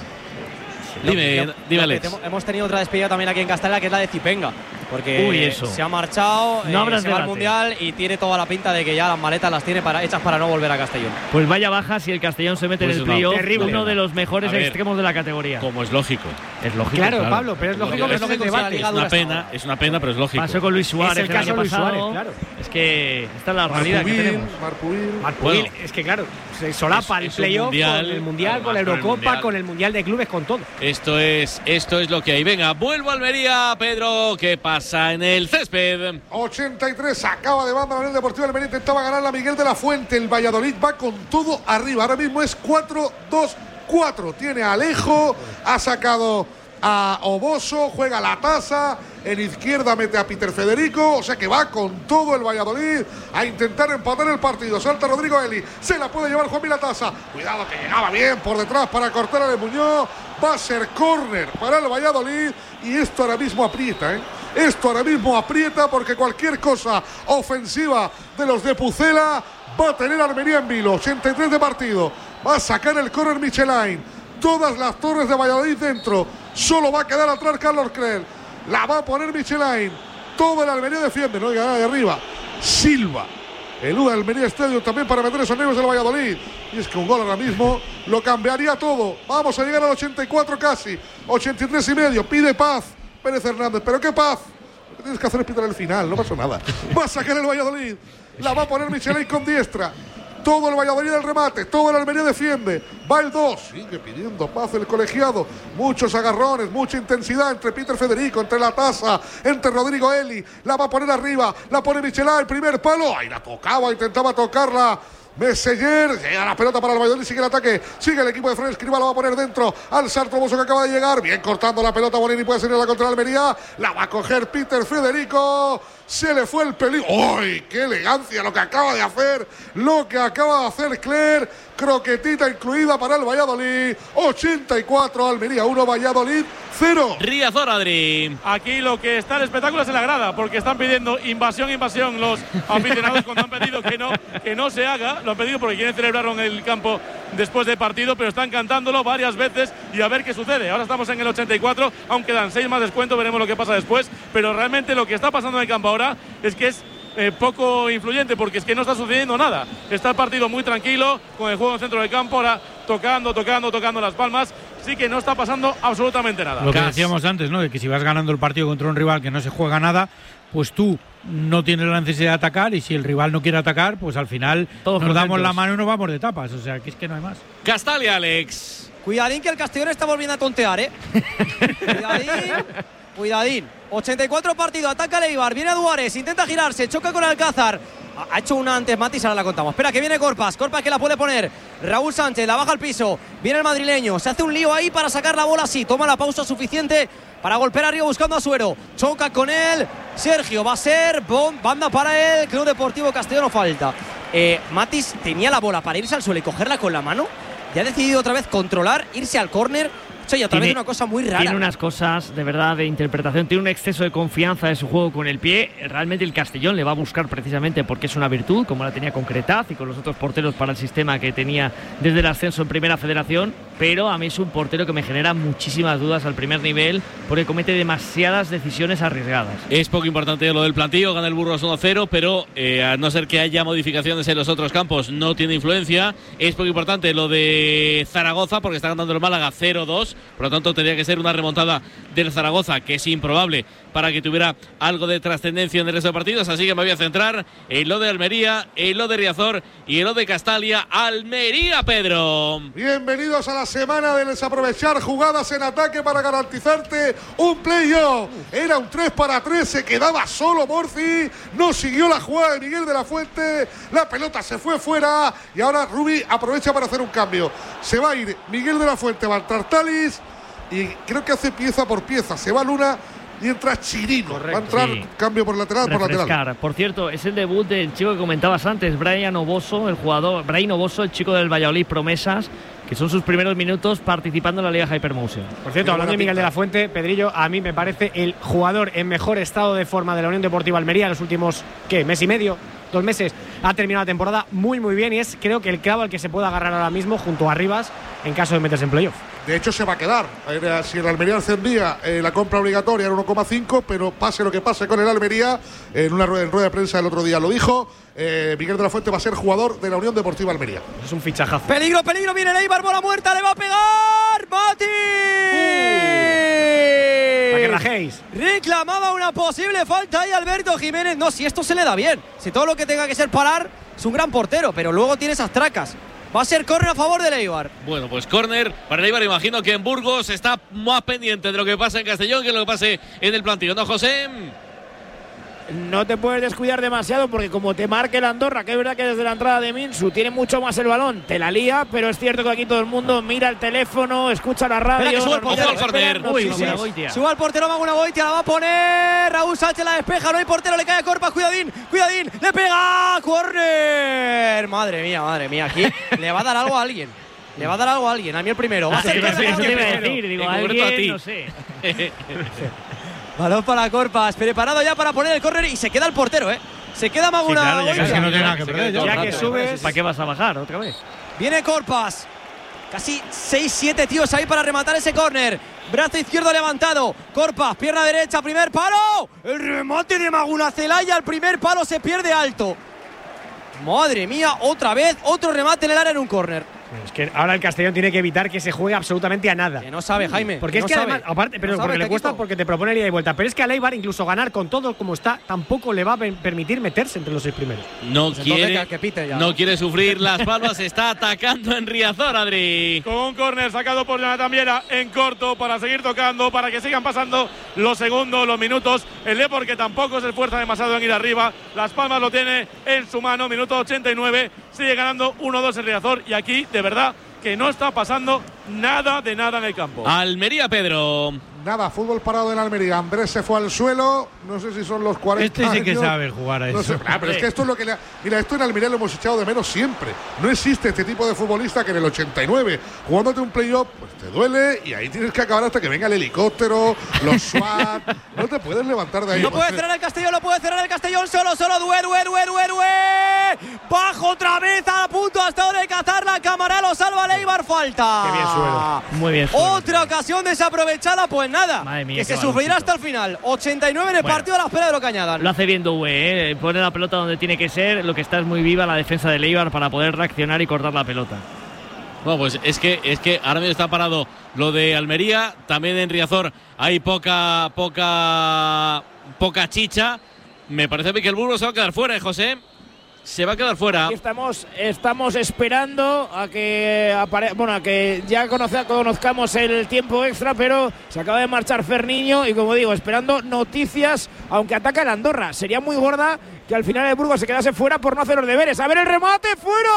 Speaker 3: Sí, dime, López, dime Alex.
Speaker 9: Hemos tenido otra despedida también aquí en Castella, que es la de Zipenga, porque
Speaker 7: Uy, eso.
Speaker 9: se ha marchado,
Speaker 7: no
Speaker 9: eh, se va al Mundial y tiene toda la pinta de que ya las maletas las tiene para, hechas para no volver a Castellón.
Speaker 7: Pues vaya baja si el Castellón se mete pues en el playoff, uno de los mejores ver, extremos de la categoría.
Speaker 3: Como es lógico.
Speaker 7: Es lógico.
Speaker 2: Claro,
Speaker 7: claro.
Speaker 2: Pablo, pero es lógico que
Speaker 9: es, lógico
Speaker 2: es,
Speaker 9: debate.
Speaker 3: es una pena, es una pena, pero es lógico.
Speaker 7: Pasó con Luis Suárez.
Speaker 2: Es el caso de Luis Suárez, claro.
Speaker 7: Es que esta es la realidad
Speaker 4: Marpubil,
Speaker 7: que tenemos.
Speaker 4: Marpubil.
Speaker 2: Marpubil, bueno, es que claro, se solapa es, el playoff con el Mundial, con la Eurocopa, con el Mundial de Clubes, con todo.
Speaker 3: Esto es, esto es lo que hay. Venga, vuelvo a Almería, Pedro. ¿Qué pasa en el césped?
Speaker 4: ochenta y tres, acaba de banda la Unión Deportiva Almería, intentaba ganar la Miguel de la Fuente. El Valladolid va con todo arriba. Ahora mismo es cuatro dos cuatro. Tiene a Alejo, ha sacado a Oboso, juega la Tasa, en izquierda mete a Peter Federico, o sea que va con todo el Valladolid a intentar empatar el partido. Salta Rodrigo Eli, se la puede llevar Juan Milatasa, cuidado que llegaba bien por detrás para cortar a de Muñoz, va a ser córner para el Valladolid y esto ahora mismo aprieta, ¿eh? Esto ahora mismo aprieta porque cualquier cosa ofensiva de los de Pucela va a tener Almería en vilo. ochenta y tres de partido, va a sacar el córner Michelin, todas las torres de Valladolid dentro, solo va a quedar atrás Carlos Creel, la va a poner Michelin, todo el Almería defiende, no llega de arriba, Silva, el U Almería Estadio también para meter esos nervios del Valladolid, y es que un gol ahora mismo lo cambiaría todo. Vamos a llegar al ochenta y cuatro casi, ochenta y tres y medio, pide paz Pérez Hernández, pero qué paz, lo que tienes que hacer es pitar el final, no pasa nada, va a sacar el Valladolid, la va a poner Michelin con diestra. Todo el Valladolid del remate, todo el Almería defiende. Va el dos, sigue pidiendo paz el colegiado. Muchos agarrones, mucha intensidad entre Peter Federico, entre la Tasa, entre Rodrigo Eli. La va a poner arriba, la pone Michelin, el primer palo. Ahí la tocaba, intentaba tocarla Meseguer, llega la pelota para el Valladolid, sigue el ataque, sigue el equipo de Fran Escribá, la va a poner dentro al Sarto Boso que acaba de llegar, bien cortando la pelota, Bonini puede salir a la contra de Almería, la va a coger Peter Federico, se le fue el peligro. ¡Uy! ¡Qué elegancia lo que acaba de hacer! Lo que acaba de hacer Cler, croquetita incluida para el Valladolid, ochenta y cuatro, Almería uno, Valladolid cero.
Speaker 3: Riazor, Adri.
Speaker 10: Aquí lo que está el espectáculo es en la grada, porque están pidiendo invasión, invasión los aficionados cuando han pedido que no, que no se haga. Lo han pedido porque quieren celebrarlo en el campo después del partido, pero están cantándolo varias veces y a ver qué sucede. Ahora estamos en el ochenta y cuatro, aún quedan seis más descuento, veremos lo que pasa después, pero realmente lo que está pasando en el campo ahora es que es Eh, poco influyente, porque es que no está sucediendo nada. Está el partido muy tranquilo, con el juego en el centro del campo, ahora tocando, tocando, tocando las palmas. Sí que no está pasando absolutamente nada.
Speaker 5: Lo que decíamos antes, ¿no? De que si vas ganando el partido contra un rival que no se juega nada, pues tú no tienes la necesidad de atacar, y si el rival no quiere atacar, pues al final Todos nos damos la mano y nos vamos de tapas. O sea, que es que no hay más.
Speaker 3: Castalia, Alex.
Speaker 9: Cuidadín que el Castellón está volviendo a tontear, ¿eh? Cuidadín Cuidadín. ochenta y cuatro partido, ataca Leibar, viene a Duárez, intenta girarse, choca con Alcázar. Ha hecho una antes Matis, ahora la contamos. Espera, que viene Corpas, Corpas que la puede poner. Raúl Sánchez, la baja al piso. Viene el madrileño, se hace un lío ahí para sacar la bola así. Toma la pausa suficiente para golpear arriba buscando a Suero. Choca con él. Sergio, va a ser banda para el Club Deportivo Castellón, falta. Eh, Matis tenía la bola para irse al suelo y cogerla con la mano. Y ha decidido otra vez controlar, irse al córner. Y a través
Speaker 7: tiene,
Speaker 9: de una cosa muy rara.
Speaker 7: Tiene unas cosas de verdad de interpretación, tiene un exceso de confianza de su juego con el pie. Realmente el Castellón le va a buscar precisamente porque es una virtud, como la tenía con Cretaz y con los otros porteros para el sistema que tenía desde el ascenso en Primera Federación. Pero a mí es un portero que me genera muchísimas dudas al primer nivel porque comete demasiadas decisiones arriesgadas.
Speaker 3: Es poco importante lo del plantío, gana el Burgos uno cero, pero eh, a no ser que haya modificaciones en los otros campos, no tiene influencia. Es poco importante lo de Zaragoza porque está ganando el Málaga cero dos. Por lo tanto, tendría que ser una remontada del Zaragoza, que es improbable para que tuviera algo de trascendencia en el resto de partidos. Así que me voy a centrar en lo de Almería, en lo de Riazor y en lo de Castalia. Almería, Pedro.
Speaker 4: Bienvenidos a la semana de desaprovechar jugadas en ataque para garantizarte un playoff. Era un tres para tres, se quedaba solo Morci. No siguió la jugada de Miguel de la Fuente. La pelota se fue fuera y ahora Rubi aprovecha para hacer un cambio. Se va a ir Miguel de la Fuente, va a entrar Talis. Y creo que hace pieza por pieza. Se va Luna y entra Chirino. Correcto. Va a entrar sí. Cambio por lateral,
Speaker 7: Refrescar.
Speaker 4: por lateral.
Speaker 7: Por cierto, es el debut del chico que comentabas antes, Brian Oboso, el jugador, Brian Oboso, el chico del Valladolid Promesas, que son sus primeros minutos participando en la Liga Hypermotion.
Speaker 2: Por cierto, hablando de Miguel de la Fuente, Pedrillo, a mí me parece el jugador en mejor estado de forma de la Unión Deportiva Almería en los últimos, ¿qué? Mes y medio, dos meses. Ha terminado la temporada muy, muy bien y es, creo que el clavo al que se puede agarrar ahora mismo junto a Rivas en caso de meterse en playoff.
Speaker 4: De hecho, se va a quedar. Si el Almería ascendía, eh, la compra obligatoria era uno coma cinco, pero pase lo que pase con el Almería, en una rueda, en rueda de prensa el otro día lo dijo, eh, Miguel de la Fuente va a ser jugador de la Unión Deportiva Almería.
Speaker 2: Es un fichajazo.
Speaker 9: Peligro, peligro, viene Leibar, bola muerta, le va a pegar Mati.
Speaker 2: Uh. Para que rajéis.
Speaker 9: Reclamaba una posible falta ahí Alberto Jiménez. No, si esto se le da bien, si todo lo que tenga que ser parar, es un gran portero, pero luego tiene esas tracas. Va a ser córner a favor de Leibar.
Speaker 3: Bueno, pues córner para Leibar. Imagino que en Burgos está más pendiente de lo que pasa en Castellón que lo que pase en el plantillo, ¿no, José?
Speaker 1: No te puedes descuidar demasiado porque como te marque el Andorra, que es verdad que desde la entrada de Minsu tiene mucho más el balón, te la lía, pero es cierto que aquí todo el mundo mira el teléfono, escucha la radio.
Speaker 9: Espera, que sube el portero,
Speaker 3: portero.
Speaker 9: No, sí, sí. Sube al portero Magunagoitia, la va a poner Raúl Sánchez, la despeja, no hay portero, le cae a Corpas, cuidadín, cuidadín, le pega, córner. Madre mía, madre mía, aquí le va a dar algo a alguien. Le va a dar algo a alguien, a mí el primero. Va a ser
Speaker 7: eso te iba a decir, digo, alguien, no sé.
Speaker 9: Balón para Corpas, preparado ya para poner el córner y se queda el portero, ¿eh? Se queda Maguna.
Speaker 5: Sí, claro, ya que no tiene nada que perder.
Speaker 2: Ya, ya que subes,
Speaker 7: ¿para qué vas a bajar otra vez?
Speaker 9: Viene Corpas. Casi seis siete tíos ahí para rematar ese córner. Brazo izquierdo levantado. Corpas, pierna derecha, primer palo. El remate de Maguna Celaya, el primer palo se pierde alto. Madre mía, otra vez, otro remate en el área en un córner.
Speaker 2: Es que ahora el Castellón tiene que evitar que se juegue absolutamente a nada.
Speaker 9: Que no sabe, Jaime.
Speaker 2: Porque
Speaker 9: que
Speaker 2: es
Speaker 9: no
Speaker 2: que
Speaker 9: sabe.
Speaker 2: además, aparte, pero
Speaker 9: no
Speaker 2: porque
Speaker 9: sabe,
Speaker 2: le cuesta
Speaker 9: equipo.
Speaker 2: porque te propone el ida y vuelta. Pero es que a Leibar incluso ganar con todo como está, tampoco le va a permitir meterse entre los seis primeros.
Speaker 3: No
Speaker 9: Pues
Speaker 3: quiere,
Speaker 9: que, que pite ya.
Speaker 3: no quiere sufrir Las Palmas, está atacando en Riazor, Adri.
Speaker 10: Con un córner sacado por Jonathan Viera en corto para seguir tocando, para que sigan pasando los segundos, los minutos. El Depor que tampoco se esfuerza demasiado en ir arriba. Las Palmas lo tiene en su mano, minuto ochenta y nueve. Sigue ganando uno dos en Riazor y aquí, de verdad, que no está pasando nada de nada en el campo.
Speaker 3: Almería, Pedro.
Speaker 4: Nada, fútbol parado en Almería. Andrés se fue al suelo. No sé si son los cuarenta
Speaker 5: Este sí que
Speaker 4: años.
Speaker 5: sabe jugar a eso.
Speaker 4: No sé, ah, pero es que esto es lo que le ha, mira, esto en Almería lo hemos echado de menos siempre. No existe este tipo de futbolista que en el ochenta y nueve, jugándote un playoff, pues te duele y ahí tienes que acabar hasta que venga el helicóptero, los SWAT. No te puedes levantar de ahí.
Speaker 9: No puede cerrar el Castellón, lo puede cerrar el Castellón. Solo, solo, Dué, Dué, Dué, Dué, Dué. Bajo otra vez a punto hasta ahora de cazar la cámara. Lo salva Leibar, falta.
Speaker 2: Qué bien Suero.
Speaker 7: Muy bien Suero.
Speaker 9: Otra ocasión desaprovechada, pues nada.
Speaker 7: Madre mía,
Speaker 9: que se
Speaker 7: baloncito.
Speaker 9: sufrirá hasta el final. ochenta y nueve en el
Speaker 7: Bueno.
Speaker 9: partido a la espera de lo que añadan.
Speaker 7: Lo hace bien Doué, ¿eh? Pone la pelota donde tiene que ser. Lo que está es muy viva la defensa de Leibar para poder reaccionar y cortar la pelota.
Speaker 3: Bueno, pues es que es que ahora mismo está parado lo de Almería. También en Riazor hay poca poca poca chicha. Me parece a mí que el Burgos se va a quedar fuera, ¿eh, José? se va a quedar fuera.
Speaker 1: Aquí estamos, estamos esperando a que apare bueno, a que ya conoce conozcamos el tiempo extra, pero se acaba de marchar Ferniño y como digo, esperando noticias, aunque ataca el Andorra. Sería muy gorda que al final el Burgos se quedase fuera por no hacer los deberes. A ver el remate,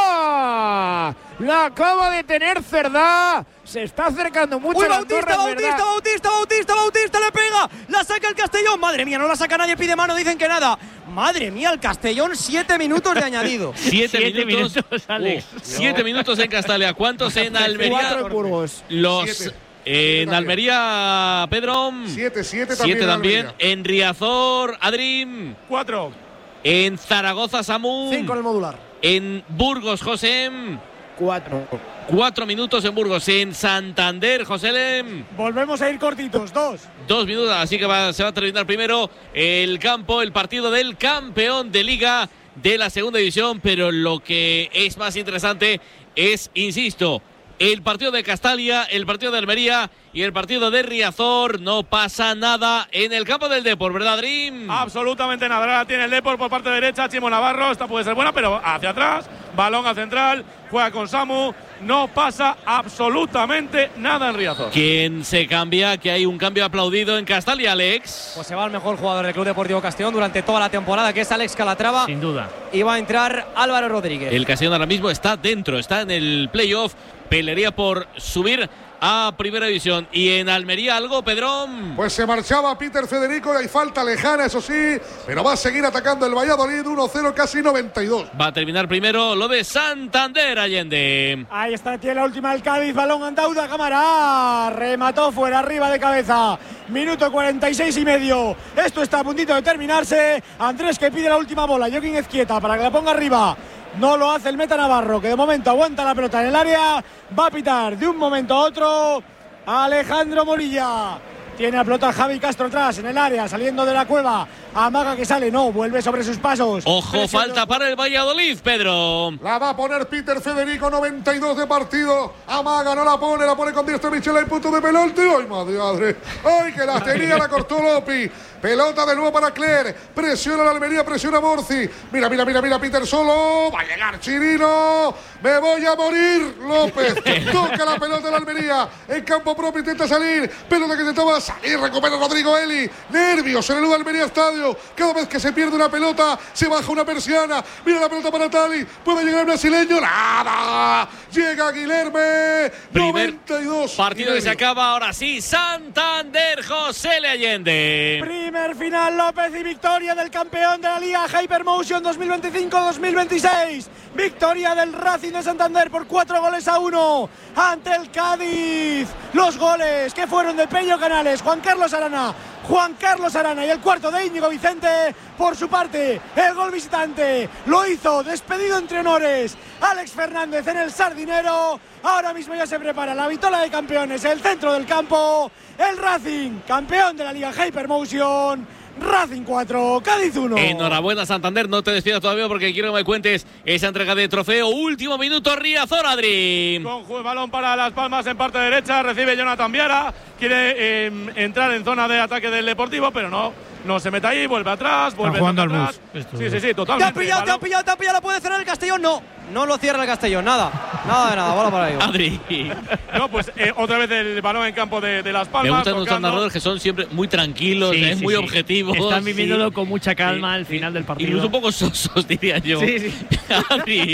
Speaker 1: fuera. La acaba de tener Cerdá. Se está acercando mucho.
Speaker 9: Uy,
Speaker 1: el
Speaker 9: Bautista,
Speaker 1: Andorra,
Speaker 9: Bautista, Bautista, Bautista, Bautista, le pega. La saca el Castellón. Madre mía, no la saca nadie, pide mano, dicen que nada. Madre mía, el Castellón, siete minutos de añadido.
Speaker 3: Siete,
Speaker 7: siete
Speaker 3: minutos,
Speaker 7: minutos, Alex.
Speaker 3: Uh, siete minutos en Castalia. ¿Cuántos en Almería?
Speaker 1: Cuatro en Burgos.
Speaker 3: Los
Speaker 4: Siete.
Speaker 3: en
Speaker 4: Siete
Speaker 3: Almería, Pedro.
Speaker 4: Siete, siete también.
Speaker 3: Siete
Speaker 4: en
Speaker 3: también.
Speaker 4: Almería.
Speaker 3: En Riazor, Adrim.
Speaker 10: Cuatro.
Speaker 3: En Zaragoza, Samu.
Speaker 12: Cinco en el modular.
Speaker 3: En Burgos, José.
Speaker 1: Cuatro.
Speaker 3: Cuatro minutos en Burgos. En Santander, José Lem.
Speaker 8: Volvemos a ir cortitos, dos.
Speaker 3: Dos minutos, así que va, se va a terminar primero el campo, el partido del campeón de Liga de la segunda división. Pero lo que es más interesante es, insisto, el partido de Castalia, el partido de Almería y el partido de Riazor. No pasa nada en el campo del Depor, ¿verdad, Dream?
Speaker 10: Absolutamente nada. Ahora tiene el Depor por parte derecha. Chimo Navarro, esta puede ser buena, pero hacia atrás. Balón al central. Juega con Samu. No pasa absolutamente nada en Riazor.
Speaker 3: ¿Quién se cambia? Que hay un cambio aplaudido en Castalia, Alex.
Speaker 9: Pues se va el mejor jugador del Club Deportivo Castellón durante toda la temporada, que es Alex Calatrava.
Speaker 7: Sin duda.
Speaker 9: Y va a entrar Álvaro Rodríguez.
Speaker 3: El Castellón ahora mismo está dentro, está en el playoff. Pelearía por subir a Primera División. ¿Y en Almería algo, Pedrón?
Speaker 4: Pues se marchaba Peter Federico y hay falta lejana, eso sí, pero va a seguir atacando el Valladolid, uno cero, casi noventa y dos.
Speaker 3: Va a terminar primero lo de Santander, Allende.
Speaker 8: Ahí está, tiene la última del Cádiz, balón Andauda, cámara, remató fuera, arriba de cabeza, minuto cuarenta y seis y medio, esto está a puntito de terminarse, Andrés que pide la última bola, Joaquín Ezquieta para que la ponga arriba. No lo hace el meta Navarro, que de momento aguanta la pelota en el área. Va a pitar de un momento a otro Alejandro Morilla. Tiene la pelota Javi Castro atrás en el área, saliendo de la cueva. Amaga que sale, no, vuelve sobre sus pasos.
Speaker 3: Ojo,
Speaker 8: Presión
Speaker 3: falta para el Valladolid, Pedro.
Speaker 4: La va a poner Peter Federico, noventa y dos de partido. Amaga no la pone, la pone con diestro Michel en punto de penalti. ¡Ay, madre, madre! ¡Ay, que la tenía, la cortó Lopi! Pelota de nuevo para Cler. Presiona la Almería, presiona Borzi. Mira, mira, mira, mira, Peter solo. Va a llegar Chirino. Me voy a morir, López. Toca la pelota de la Almería. En campo propio intenta salir. Pelota que intentaba salir. Recupera Rodrigo Eli. Nervios en el nuevo Almería Estadio. Cada vez que se pierde una pelota, se baja una persiana. Mira la pelota para Tali. Puede llegar el brasileño. Nada. Llega Guilherme. noventa y dos.
Speaker 3: Partido que se acaba ahora sí. Santander, José Le Allende.
Speaker 8: Primer final, López, y victoria del campeón de la Liga Hypermotion dos mil veinticinco dos mil veintiséis. Victoria del Racing de Santander por cuatro goles a uno ante el Cádiz. Los goles que fueron de Peño Canales, Juan Carlos Arana, Juan Carlos Arana y el cuarto de Íñigo Vicente. Por su parte, el gol visitante lo hizo, despedido entre honores, Alex Fernández en el Sardinero. Ahora mismo ya se prepara la vitola de campeones, el centro del campo. El Racing, campeón de la Liga Hypermotion. Racing cuatro, Cádiz uno.
Speaker 3: Enhorabuena, Santander. No te despidas todavía porque quiero que me cuentes esa entrega de trofeo. Último minuto, Riazor, Adri.
Speaker 10: Con balón para Las Palmas en parte derecha. Recibe Jonathan Viara. Quiere eh, entrar en zona de ataque del Deportivo, pero no. No se mete ahí, vuelve atrás, vuelve
Speaker 5: jugando
Speaker 10: atrás.
Speaker 5: al bus. Esto
Speaker 10: Sí,
Speaker 5: es.
Speaker 10: sí, sí,
Speaker 9: Te
Speaker 10: totalmente.
Speaker 9: han pillado, te han pillado, te han pillado. ¿La puede cerrar el Castellón? No, no lo cierra el Castellón, nada. Nada de nada, bola para ello.
Speaker 3: Adri.
Speaker 10: No, pues eh, otra vez el balón en campo de, de Las Palmas.
Speaker 3: Me gustan nuestros
Speaker 10: tocando.
Speaker 3: narradores que son siempre muy tranquilos,
Speaker 7: Sí,
Speaker 3: eh,
Speaker 7: sí,
Speaker 3: muy
Speaker 7: sí.
Speaker 3: objetivos.
Speaker 7: Están viviéndolo
Speaker 3: Sí.
Speaker 7: con mucha calma
Speaker 3: Sí,
Speaker 7: al
Speaker 3: sí.
Speaker 7: final del partido.
Speaker 3: Incluso un poco sosos, diría yo.
Speaker 7: Sí, sí.
Speaker 3: Adri.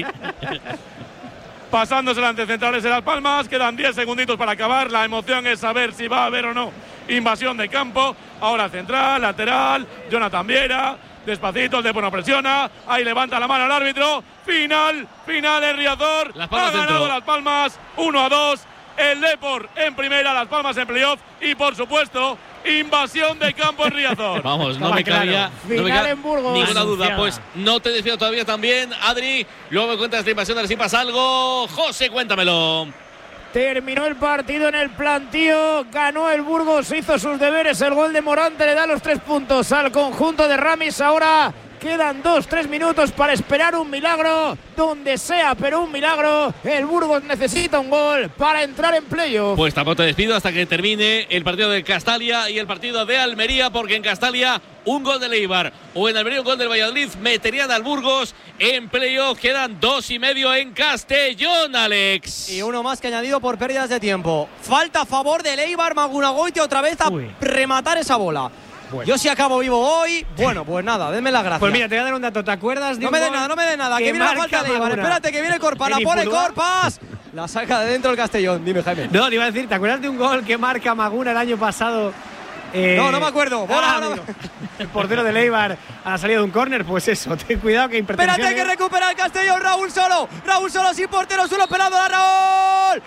Speaker 10: Pasándose ante centrales de Las Palmas, quedan diez segunditos para acabar. La emoción es saber si va a haber o no invasión de campo. Ahora central, lateral, Jonathan Viera, despacito, el Depor no presiona, ahí levanta la mano el árbitro. Final, final en Riazor.
Speaker 3: Las Palmas
Speaker 10: ha ganado
Speaker 3: dentro.
Speaker 10: Las Palmas, uno a dos. El Depor en primera, Las Palmas en playoff y por supuesto invasión de campo en Riazor.
Speaker 3: Vamos, no
Speaker 7: Estaba
Speaker 3: me
Speaker 7: claro.
Speaker 3: cabía no me
Speaker 1: Final
Speaker 3: cabe
Speaker 1: en Burgos.
Speaker 3: ninguna duda.
Speaker 7: Anunciada.
Speaker 3: Pues no te despido todavía también, Adri. Luego me cuentas de invasión, a ver si pasa algo. José, cuéntamelo.
Speaker 1: Terminó el partido en el plantío, ganó el Burgos, hizo sus deberes, el gol de Morante le da los tres puntos al conjunto de Ramis. Ahora Quedan dos, tres minutos para esperar un milagro, donde sea, pero un milagro. El Burgos necesita un gol para entrar en playoff.
Speaker 3: Pues tampoco te despido hasta que termine el partido de Castalia y el partido de Almería, porque en Castalia un gol del Eibar o en Almería un gol del Valladolid meterían al Burgos en playoff. Quedan dos y medio en Castellón, Alex.
Speaker 9: Y uno más que añadido por pérdidas de tiempo. Falta a favor del Eibar. Magunagoitia otra vez a Uy. rematar esa bola. Bueno. Yo si acabo vivo hoy, bueno, pues nada, denme las gracias.
Speaker 2: Pues mira, te voy a dar un dato, ¿te acuerdas de
Speaker 9: No
Speaker 2: un
Speaker 9: me
Speaker 2: gol
Speaker 9: den nada, no me den nada, que,
Speaker 2: que
Speaker 9: viene la falta de Eibar, espérate que viene Corpas, la pone Corpas, la saca de dentro el Castellón, dime Jaime.
Speaker 2: No, te iba a decir, ¿te acuerdas de un gol que marca Maguna el año pasado? Eh,
Speaker 9: no, no me acuerdo. Bola,
Speaker 2: ah, no. El portero del Eibar a la salida de un córner, pues eso, ten cuidado que impretensiones.
Speaker 9: Espérate que recupera el Castellón, Raúl solo, Raúl solo sin portero, solo pelado a Raúl.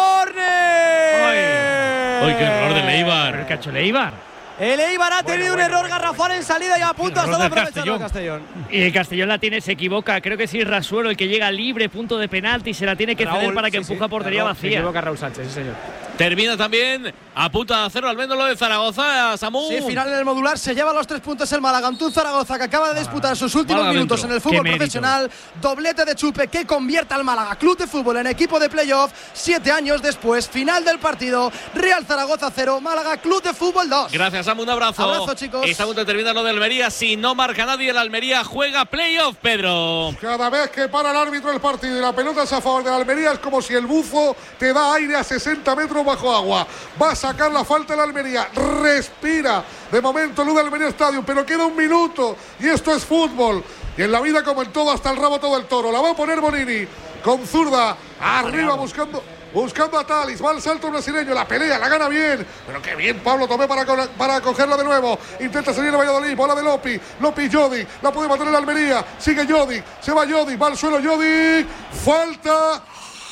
Speaker 9: ¡Córner!
Speaker 3: ¡Ay, qué error del Eibar!
Speaker 7: ¿Pero qué ha hecho el Eibar?
Speaker 9: El Eibar ha tenido
Speaker 7: bueno,
Speaker 9: un error
Speaker 7: bueno,
Speaker 9: garrafal en salida y a punto hasta de aprovecharlo el Castellón.
Speaker 7: Y el Castellón la tiene, se equivoca. Creo que sí, Rasuero el que llega libre, punto de penalti, se la tiene que
Speaker 2: Raúl,
Speaker 7: ceder para que
Speaker 2: sí,
Speaker 7: empuja
Speaker 2: sí,
Speaker 7: portería
Speaker 2: Raúl,
Speaker 7: vacía.
Speaker 2: Se equivoca Raúl Sánchez, sí señor.
Speaker 3: Termina también a punta de cero al menos lo de Zaragoza, Samu.
Speaker 12: Sí, final en el modular, se lleva los tres puntos el Málaga. Antún Zaragoza, que acaba de disputar sus últimos
Speaker 3: Málaga
Speaker 12: minutos
Speaker 3: dentro.
Speaker 12: en el fútbol
Speaker 7: Qué
Speaker 12: profesional. Doblete de Chupe que convierte al Málaga Club de Fútbol en equipo de playoff. Siete años después, final del partido. Real Zaragoza cero, Málaga Club de Fútbol dos.
Speaker 3: Gracias, Samu, un abrazo.
Speaker 12: Abrazo, chicos.
Speaker 3: Está a punto de terminar lo de Almería. Si no marca nadie, el Almería juega playoff, Pedro.
Speaker 4: Cada vez que para el árbitro el partido y la pelota es a favor de la Almería, es como si el buzo te da aire a sesenta metros bajo agua. Va a sacar la falta de la Almería. Respira de momento el U de Almería Stadium, pero queda un minuto y esto es fútbol. Y en la vida, como en todo, hasta el rabo todo el toro. La va a poner Bonini con zurda arriba buscando. Buscando a Talis, va al salto brasileño, la pelea, la gana bien, pero qué bien Pablo Tomé para, para cogerla de nuevo, intenta salir el Valladolid, bola de Lopi, Lopi Jodi, la puede matar en la Almería, sigue Jodi, se va Jodi, va al suelo Jodi, falta,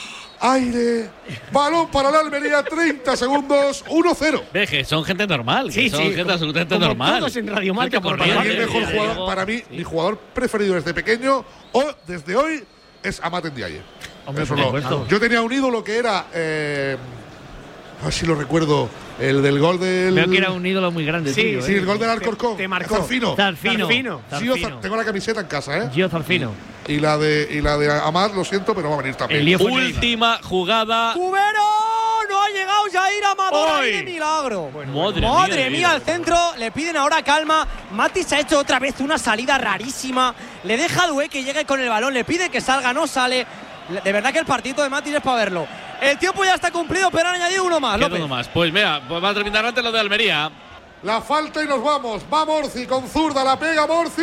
Speaker 4: aire, balón para la Almería, treinta segundos, uno cero.
Speaker 3: Deje, son gente normal,
Speaker 2: sí,
Speaker 3: son
Speaker 2: sí,
Speaker 3: gente
Speaker 2: como,
Speaker 3: absolutamente
Speaker 2: como
Speaker 3: normal.
Speaker 2: Todos en Radio Marca por
Speaker 4: Para mí, el
Speaker 2: Valladolid.
Speaker 4: mejor jugador, para mí, sí. mi jugador preferido desde pequeño, o desde hoy, es Amat Ndiaye.
Speaker 7: Hombre,
Speaker 4: Eso
Speaker 7: por
Speaker 4: no.
Speaker 7: supuesto.
Speaker 4: Yo tenía un ídolo que era, eh, a ver si lo recuerdo, el del gol del.
Speaker 7: Veo que era un ídolo muy grande.
Speaker 2: Sí,
Speaker 7: tuyo,
Speaker 4: Sí,
Speaker 7: ¿eh?
Speaker 4: el gol del Alcorcón.
Speaker 2: Te, te marcó.
Speaker 4: Zarfino.
Speaker 7: Zarfino.
Speaker 2: Zarfino.
Speaker 4: Gio
Speaker 7: Zarfino.
Speaker 4: Zar- tengo la camiseta en casa, ¿eh?
Speaker 7: Gio Zarfino.
Speaker 4: Y la de y la de Amat, lo siento, pero va a venir también.
Speaker 7: El lío fue
Speaker 3: Última jugada.
Speaker 9: ¡Cubero! No ha llegado Jair Amador ahí
Speaker 3: ¡Ay!
Speaker 9: de milagro.
Speaker 3: Madre mía,
Speaker 9: Madre
Speaker 3: de
Speaker 9: mía,
Speaker 3: vida.
Speaker 9: al centro le piden ahora calma. Matis ha hecho otra vez una salida rarísima. Le deja a Dué que llegue con el balón, le pide que salga, no sale. De verdad que el partido de Matis es para verlo. El tiempo ya está cumplido, pero han añadido uno más.
Speaker 3: Queda
Speaker 9: López.
Speaker 3: uno más. Pues mira, pues va a terminar antes lo de Almería.
Speaker 4: La falta y nos vamos. Va Morci con zurda, la pega Morci.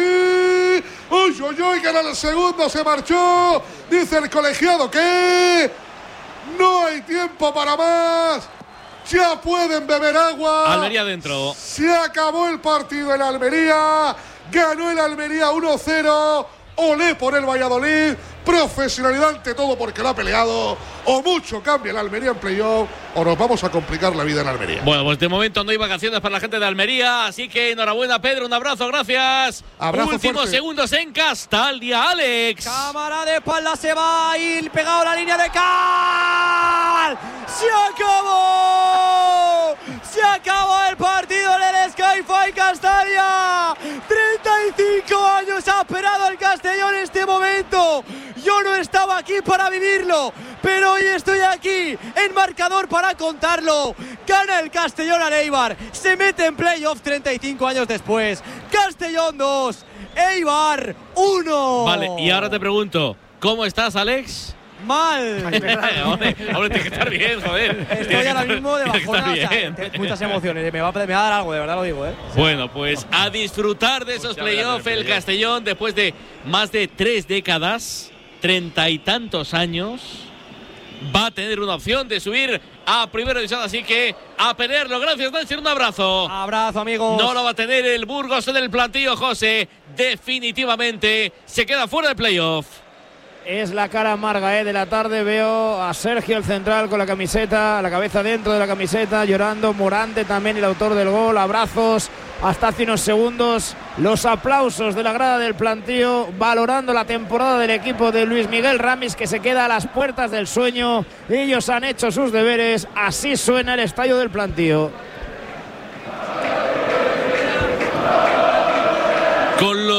Speaker 4: Uy, uy, uy, que era el segundo, se marchó. Dice el colegiado que no hay tiempo para más. Ya pueden beber agua.
Speaker 3: Almería dentro.
Speaker 4: Se acabó el partido en Almería. Ganó el Almería uno cero. Olé por el Valladolid. Profesionalidad ante todo porque lo ha peleado. O mucho cambia el Almería en playoff o nos vamos a complicar la vida en Almería.
Speaker 3: Bueno, pues de momento no hay vacaciones para la gente de Almería, así que enhorabuena, Pedro, un abrazo, gracias.
Speaker 4: Abrazo
Speaker 3: Últimos
Speaker 4: fuerte.
Speaker 3: segundos en Castalia, Alex.
Speaker 9: Cámara de espalda, se va a ir pegado a la línea de Cal. ¡Se acabó! ¡Se acabó el partido en el Sky-Fi Castalia! treinta y cinco años ha esperado el Castellón en este momento. Yo no estaba aquí para vivirlo, pero hoy estoy aquí en marcador para contarlo. Gana el Castellón al Eibar, se mete en playoff treinta y cinco años después. Castellón dos, Eibar uno.
Speaker 3: Vale, y ahora te pregunto, ¿cómo estás, Alex?
Speaker 9: Mal.
Speaker 3: hombre, hombre, tiene que estar bien, joder.
Speaker 9: Estoy ahora mismo de
Speaker 3: Tiene que
Speaker 9: bajona,
Speaker 3: estar
Speaker 9: o sea,
Speaker 3: bien.
Speaker 9: tengo muchas emociones. Me va, a, me va a dar algo, de verdad lo digo, ¿eh?
Speaker 3: Bueno, pues a disfrutar de esos playoffs el Castellón después de más de tres décadas, treinta y tantos años, va a tener una opción de subir a primera división, así que a pelearlo. Gracias, Nancy, un abrazo.
Speaker 9: Abrazo, amigos.
Speaker 3: No lo va a tener el Burgos en el plantillo, José. Definitivamente se queda fuera de playoff.
Speaker 1: Es la cara amarga eh, de la tarde. Veo a Sergio, el central, con la camiseta, la cabeza dentro de la camiseta, llorando. Morante también, el autor del gol. Abrazos hasta hace unos segundos. Los aplausos de la grada del plantío, valorando la temporada del equipo de Luis Miguel Ramis, que se queda a las puertas del sueño. Ellos han hecho sus deberes. Así suena el estadio del plantío.
Speaker 3: Con los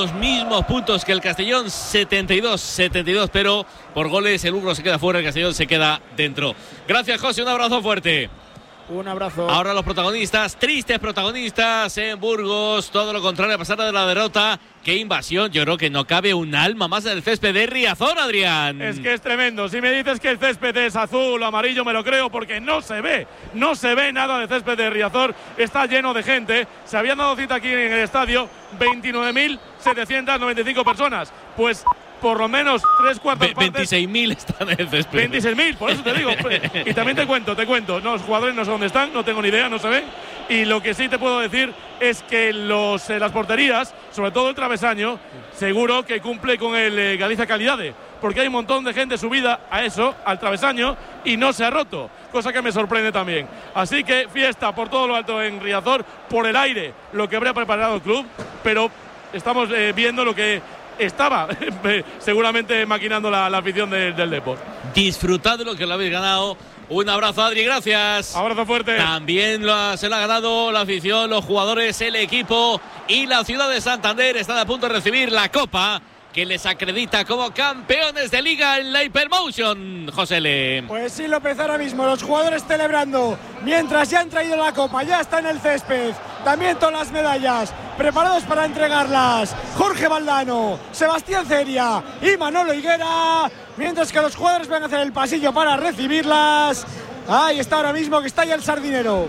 Speaker 3: los mismos puntos que el Castellón, setenta y dos setenta y dos, pero por goles el Burgos se queda fuera, el Castellón se queda dentro. Gracias, José, un abrazo fuerte.
Speaker 1: Un abrazo.
Speaker 3: Ahora los protagonistas, tristes protagonistas en Burgos, todo lo contrario a pesar de la derrota. Qué invasión, yo creo que no cabe un alma más en el césped de Riazor, Adrián.
Speaker 10: Es que es tremendo, si me dices que el césped es azul o amarillo me lo creo porque no se ve, no se ve nada de césped de Riazor, está lleno de gente, se habían dado cita aquí en el estadio veintinueve mil setecientos noventa y cinco personas, pues por lo menos tres cuartas partes.
Speaker 3: veintiséis mil están en el césped.
Speaker 10: veintiséis mil, por eso te digo. Y también te cuento, te cuento. No, los jugadores no sé dónde están, no tengo ni idea, no se ven. Y lo que sí te puedo decir es que los, eh, las porterías, sobre todo el travesaño, seguro que cumple con el eh, Galicia Calidade. Porque hay un montón de gente subida a eso, al travesaño, y no se ha roto. Cosa que me sorprende también. Así que fiesta por todo lo alto en Riazor, por el aire, lo que habría preparado el club. Pero estamos eh, viendo lo que estaba seguramente maquinando la, la afición de, del Depor.
Speaker 3: Disfrutad de lo que lo habéis ganado. Un abrazo, Adri, gracias.
Speaker 10: Abrazo fuerte.
Speaker 3: También lo ha, se lo ha ganado la afición, los jugadores, el equipo y la ciudad de Santander. Están a punto de recibir la copa que les acredita como campeones de liga en la Hypermotion, José Le.
Speaker 8: Pues sí, López, ahora mismo los jugadores celebrando, mientras ya han traído la copa, ya está en el césped, también todas las medallas, preparados para entregarlas, Jorge Valdano, Sebastián Ceria y Manolo Higuera, mientras que los jugadores van a hacer el pasillo para recibirlas. Ahí está ahora mismo que está ya el sardinero.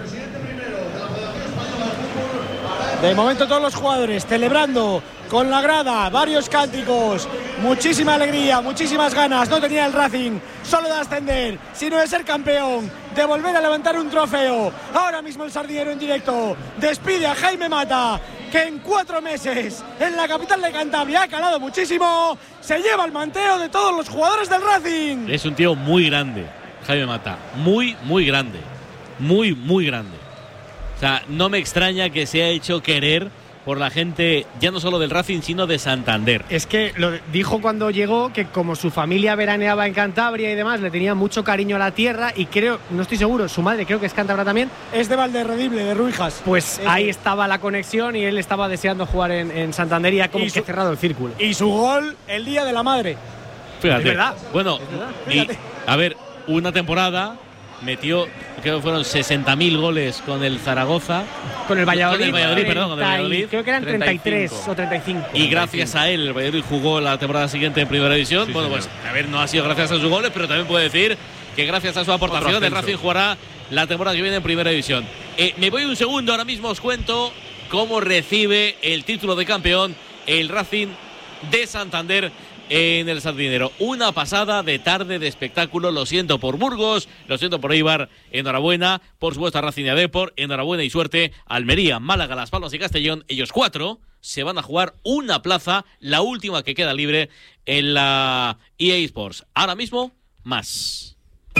Speaker 8: De momento todos los jugadores celebrando con la grada, varios cánticos, muchísima alegría, muchísimas ganas. No tenía el Racing solo de ascender, sino de ser campeón, de volver a levantar un trofeo. Ahora mismo el sardinero en directo despide a Jaime Mata, que en cuatro meses en la capital de Cantabria ha calado muchísimo. Se lleva el manteo de todos los jugadores del Racing.
Speaker 3: Es un tío muy grande, Jaime Mata, muy, muy grande, muy, muy grande. O sea, no me extraña que se haya hecho querer por la gente, ya no solo del Racing, sino de Santander.
Speaker 2: Es que lo dijo cuando llegó que como su familia veraneaba en Cantabria y demás, le tenía mucho cariño a la tierra y creo, no estoy seguro, su madre creo que es cántabra también.
Speaker 8: Es de Valderredible, de Ruijas.
Speaker 2: Pues es ahí de... estaba la conexión y él estaba deseando jugar en, en Santander y ya como y que su... cerrado el círculo.
Speaker 8: Y su gol el día de la madre.
Speaker 3: Fíjate.
Speaker 2: Es verdad.
Speaker 3: Bueno,
Speaker 2: es verdad.
Speaker 3: Y, a ver, una temporada metió, creo que fueron sesenta mil goles con el Zaragoza.
Speaker 2: Con el Valladolid.
Speaker 3: Con el Valladolid,
Speaker 2: treinta,
Speaker 3: perdón, con el Valladolid.
Speaker 2: Creo que eran treinta y tres o treinta y cinco.
Speaker 3: Y gracias a él, el Valladolid jugó la temporada siguiente en Primera División. Sí, bueno, señor. Pues, a ver, no ha sido gracias a sus goles, pero también puede decir que gracias a su aportación, el Racing jugará la temporada que viene en Primera División. Eh, me voy un segundo, ahora mismo os cuento cómo recibe el título de campeón el Racing de Santander en el Sardinero. Una pasada de tarde de espectáculo. Lo siento por Burgos, lo siento por Eibar. Enhorabuena, por supuesto a Racing y a Depor. Enhorabuena y suerte. Almería, Málaga, Las Palmas y Castellón. Ellos cuatro se van a jugar una plaza, la última que queda libre en la E A Sports. Ahora mismo, más.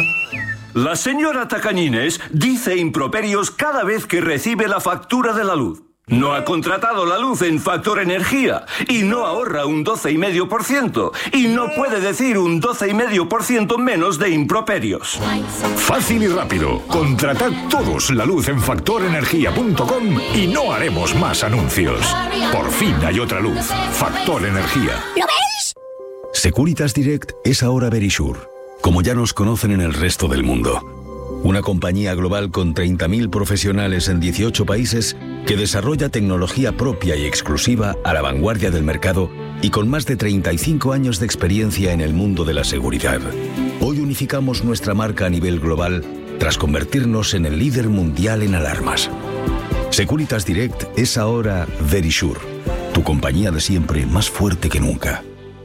Speaker 13: La señora Tacañines dice improperios cada vez que recibe la factura de la luz. No ha contratado la luz en Factor Energía y no ahorra un doce coma cinco por ciento y no puede decir un doce coma cinco por ciento menos de improperios.
Speaker 14: Fácil y rápido. Contratad todos la luz en factor energía punto com y no haremos más anuncios. Por fin hay otra luz. Factor Energía.
Speaker 15: ¿Lo veis?
Speaker 16: Securitas Direct es ahora Verisure, como ya nos conocen en el resto del mundo. Una compañía global con treinta mil profesionales en dieciocho países que desarrolla tecnología propia y exclusiva a la vanguardia del mercado y con más de treinta y cinco años de experiencia en el mundo de la seguridad. Hoy unificamos nuestra marca a nivel global tras convertirnos en el líder mundial en alarmas. Securitas Direct es ahora Verisure, tu compañía de siempre más fuerte que nunca.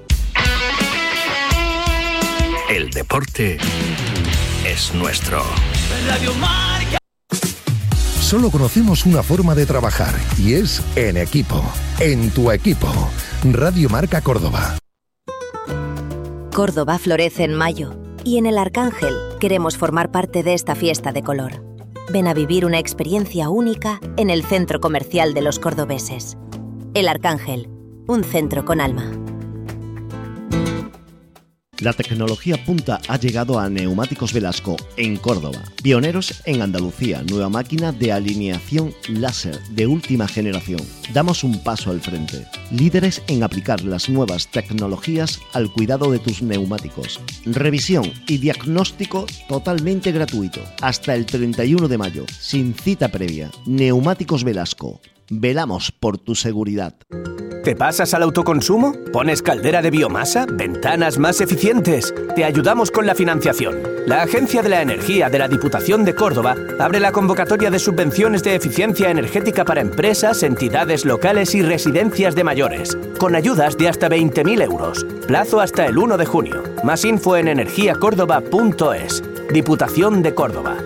Speaker 17: El deporte es nuestro.
Speaker 15: Radio Marca.
Speaker 18: Solo conocemos una forma de trabajar y es en equipo. En tu equipo. Radio Marca Córdoba.
Speaker 19: Córdoba florece en mayo y en el Arcángel queremos formar parte de esta fiesta de color. Ven a vivir una experiencia única en el centro comercial de los cordobeses. El Arcángel, un centro con alma.
Speaker 20: La tecnología punta ha llegado a Neumáticos Velasco en Córdoba. Pioneros en Andalucía, nueva máquina de alineación láser de última generación. Damos un paso al frente. Líderes en aplicar las nuevas tecnologías al cuidado de tus neumáticos. Revisión y diagnóstico totalmente gratuito. Hasta el treinta y uno de mayo, sin cita previa. Neumáticos Velasco. Velamos por tu seguridad.
Speaker 21: ¿Te pasas al autoconsumo? ¿Pones caldera de biomasa? ¿Ventanas más eficientes? Te ayudamos con la financiación. La Agencia de la Energía de la Diputación de Córdoba abre la convocatoria de subvenciones de eficiencia energética para empresas, entidades locales y residencias de mayores, con ayudas de hasta veinte mil euros. Plazo hasta el uno de junio. Más info en energía córdoba punto es. Diputación de Córdoba.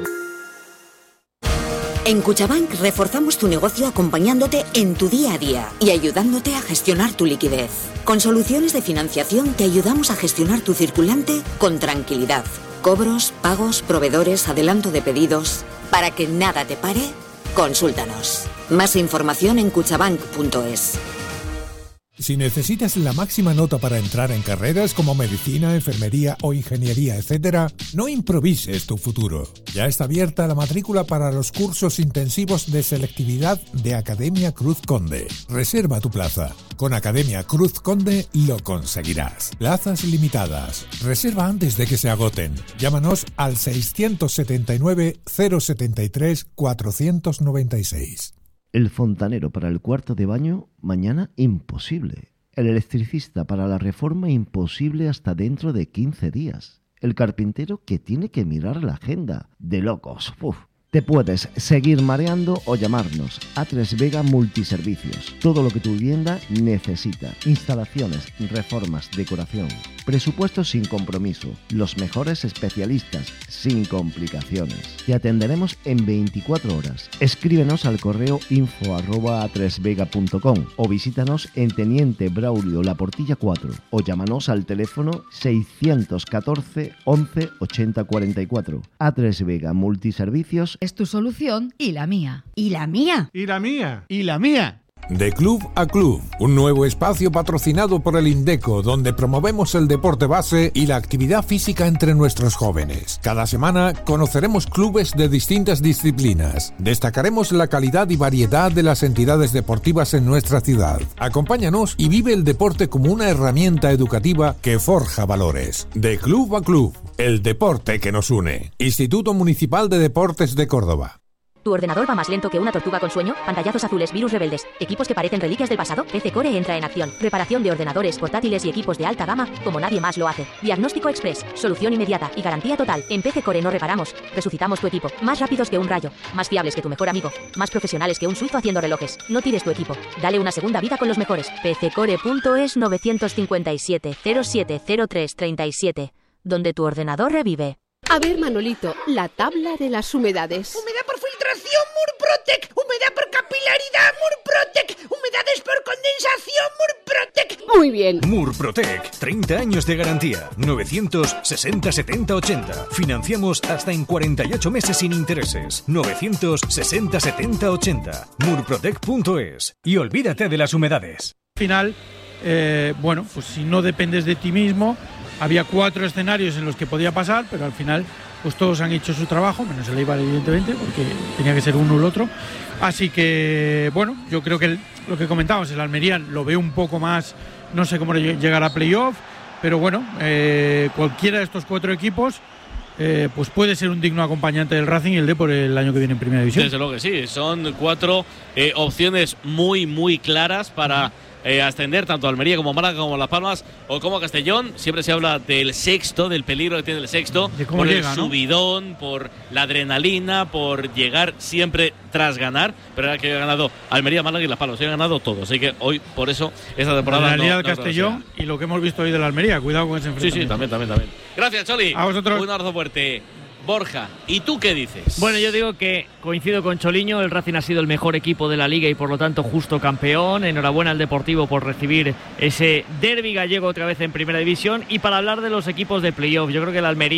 Speaker 22: En Cuchabank reforzamos tu negocio acompañándote en tu día a día y ayudándote a gestionar tu liquidez. Con soluciones de financiación te ayudamos a gestionar tu circulante con tranquilidad. Cobros, pagos, proveedores, adelanto de pedidos. Para que nada te pare, consúltanos. Más información en cuchabank punto es.
Speaker 23: Si necesitas la máxima nota para entrar en carreras como medicina, enfermería o ingeniería, etcétera, no improvises tu futuro. Ya está abierta la matrícula para los cursos intensivos de selectividad de Academia Cruz Conde. Reserva tu plaza. Con Academia Cruz Conde lo conseguirás. Plazas limitadas. Reserva antes de que se agoten. Llámanos al seiscientos setenta y nueve, cero setenta y tres, cuatrocientos noventa y seis.
Speaker 20: El fontanero para el cuarto de baño, mañana imposible. El electricista para la reforma, imposible hasta dentro de quince días. El carpintero que tiene que mirar la agenda. De locos. Uf. Te puedes seguir mareando o llamarnos. A tres Vega Multiservicios. Todo lo que tu vivienda necesita. Instalaciones, reformas, decoración. Presupuestos sin compromiso. Los mejores especialistas, sin complicaciones. Te atenderemos en veinticuatro horas. Escríbenos al correo info arroba a tres vega punto com o visítanos en Teniente Braulio La Portilla cuatro o llámanos al teléfono seiscientos catorce, once, ochenta cuarenta y cuatro. A tres Vega Multiservicios
Speaker 24: es tu solución y la mía. ¿Y la mía?
Speaker 23: ¿Y la mía?
Speaker 1: ¿Y la mía?
Speaker 23: De Club a Club, un nuevo espacio patrocinado por el Indeco, donde promovemos el deporte base y la actividad física entre nuestros jóvenes. Cada semana conoceremos clubes de distintas disciplinas. Destacaremos la calidad y variedad de las entidades deportivas en nuestra ciudad. Acompáñanos y vive el deporte como una herramienta educativa que forja valores. De Club a Club, el deporte que nos une. Instituto Municipal de Deportes de Córdoba.
Speaker 25: ¿Tu ordenador va más lento que una tortuga con sueño? Pantallazos azules, virus rebeldes, equipos que parecen reliquias del pasado. P C Core entra en acción. Reparación de ordenadores portátiles y equipos de alta gama como nadie más lo hace. Diagnóstico express, solución inmediata y garantía total. En P C Core no reparamos, resucitamos tu equipo. Más rápidos que un rayo, más fiables que tu mejor amigo, más profesionales que un suizo haciendo relojes. No tires tu equipo, dale una segunda vida con los mejores. P C core punto es nueve cinco siete, cero siete cero tres tres siete, donde tu ordenador revive.
Speaker 26: A ver, Manolito, la tabla de las humedades.
Speaker 15: Humedad por filtración, Murprotec. Humedad por capilaridad, Murprotec. Humedades por condensación, Murprotec.
Speaker 26: Muy bien.
Speaker 27: Murprotec, treinta años de garantía. novecientos sesenta setenta ochenta. Financiamos hasta en cuarenta y ocho meses sin intereses. novecientos sesenta setenta ochenta. Murprotec punto es. Y olvídate de las humedades.
Speaker 5: Al final, eh, bueno, pues si no dependes de ti mismo. Había cuatro escenarios en los que podía pasar, pero al final pues todos han hecho su trabajo, menos el Eibar evidentemente, porque tenía que ser uno o el otro. Así que, bueno, yo creo que el, lo que comentábamos, el Almería lo veo un poco más, no sé cómo llegar a playoff, pero bueno, eh, cualquiera de estos cuatro equipos eh, pues puede ser un digno acompañante del Racing y el Depor el año que viene en Primera División.
Speaker 3: Desde luego que sí, son cuatro eh, opciones muy, muy claras para Eh, ascender tanto a Almería como a Málaga como a Las Palmas o como a Castellón. Siempre se habla del sexto, del peligro que tiene el sexto, por llega, el subidón, ¿no? Por la adrenalina, por llegar siempre tras ganar, pero era que ha ganado Almería, Málaga y Las Palmas, ha ganado todo, así que hoy por eso esta temporada
Speaker 5: la realidad
Speaker 3: no,
Speaker 5: del Castellón y lo que hemos visto hoy de la Almería, cuidado con ese enfrentamiento.
Speaker 3: Sí, sí, también, también, también. Gracias, Choli.
Speaker 5: A vosotros.
Speaker 3: Un abrazo fuerte. Borja, ¿y tú qué dices?
Speaker 7: Bueno, yo digo que coincido con Choliño, el Racing ha sido el mejor equipo de la Liga y por lo tanto justo campeón. Enhorabuena al Deportivo por recibir ese derbi gallego otra vez en Primera División. Y para hablar de los equipos de playoff, yo creo que la Almería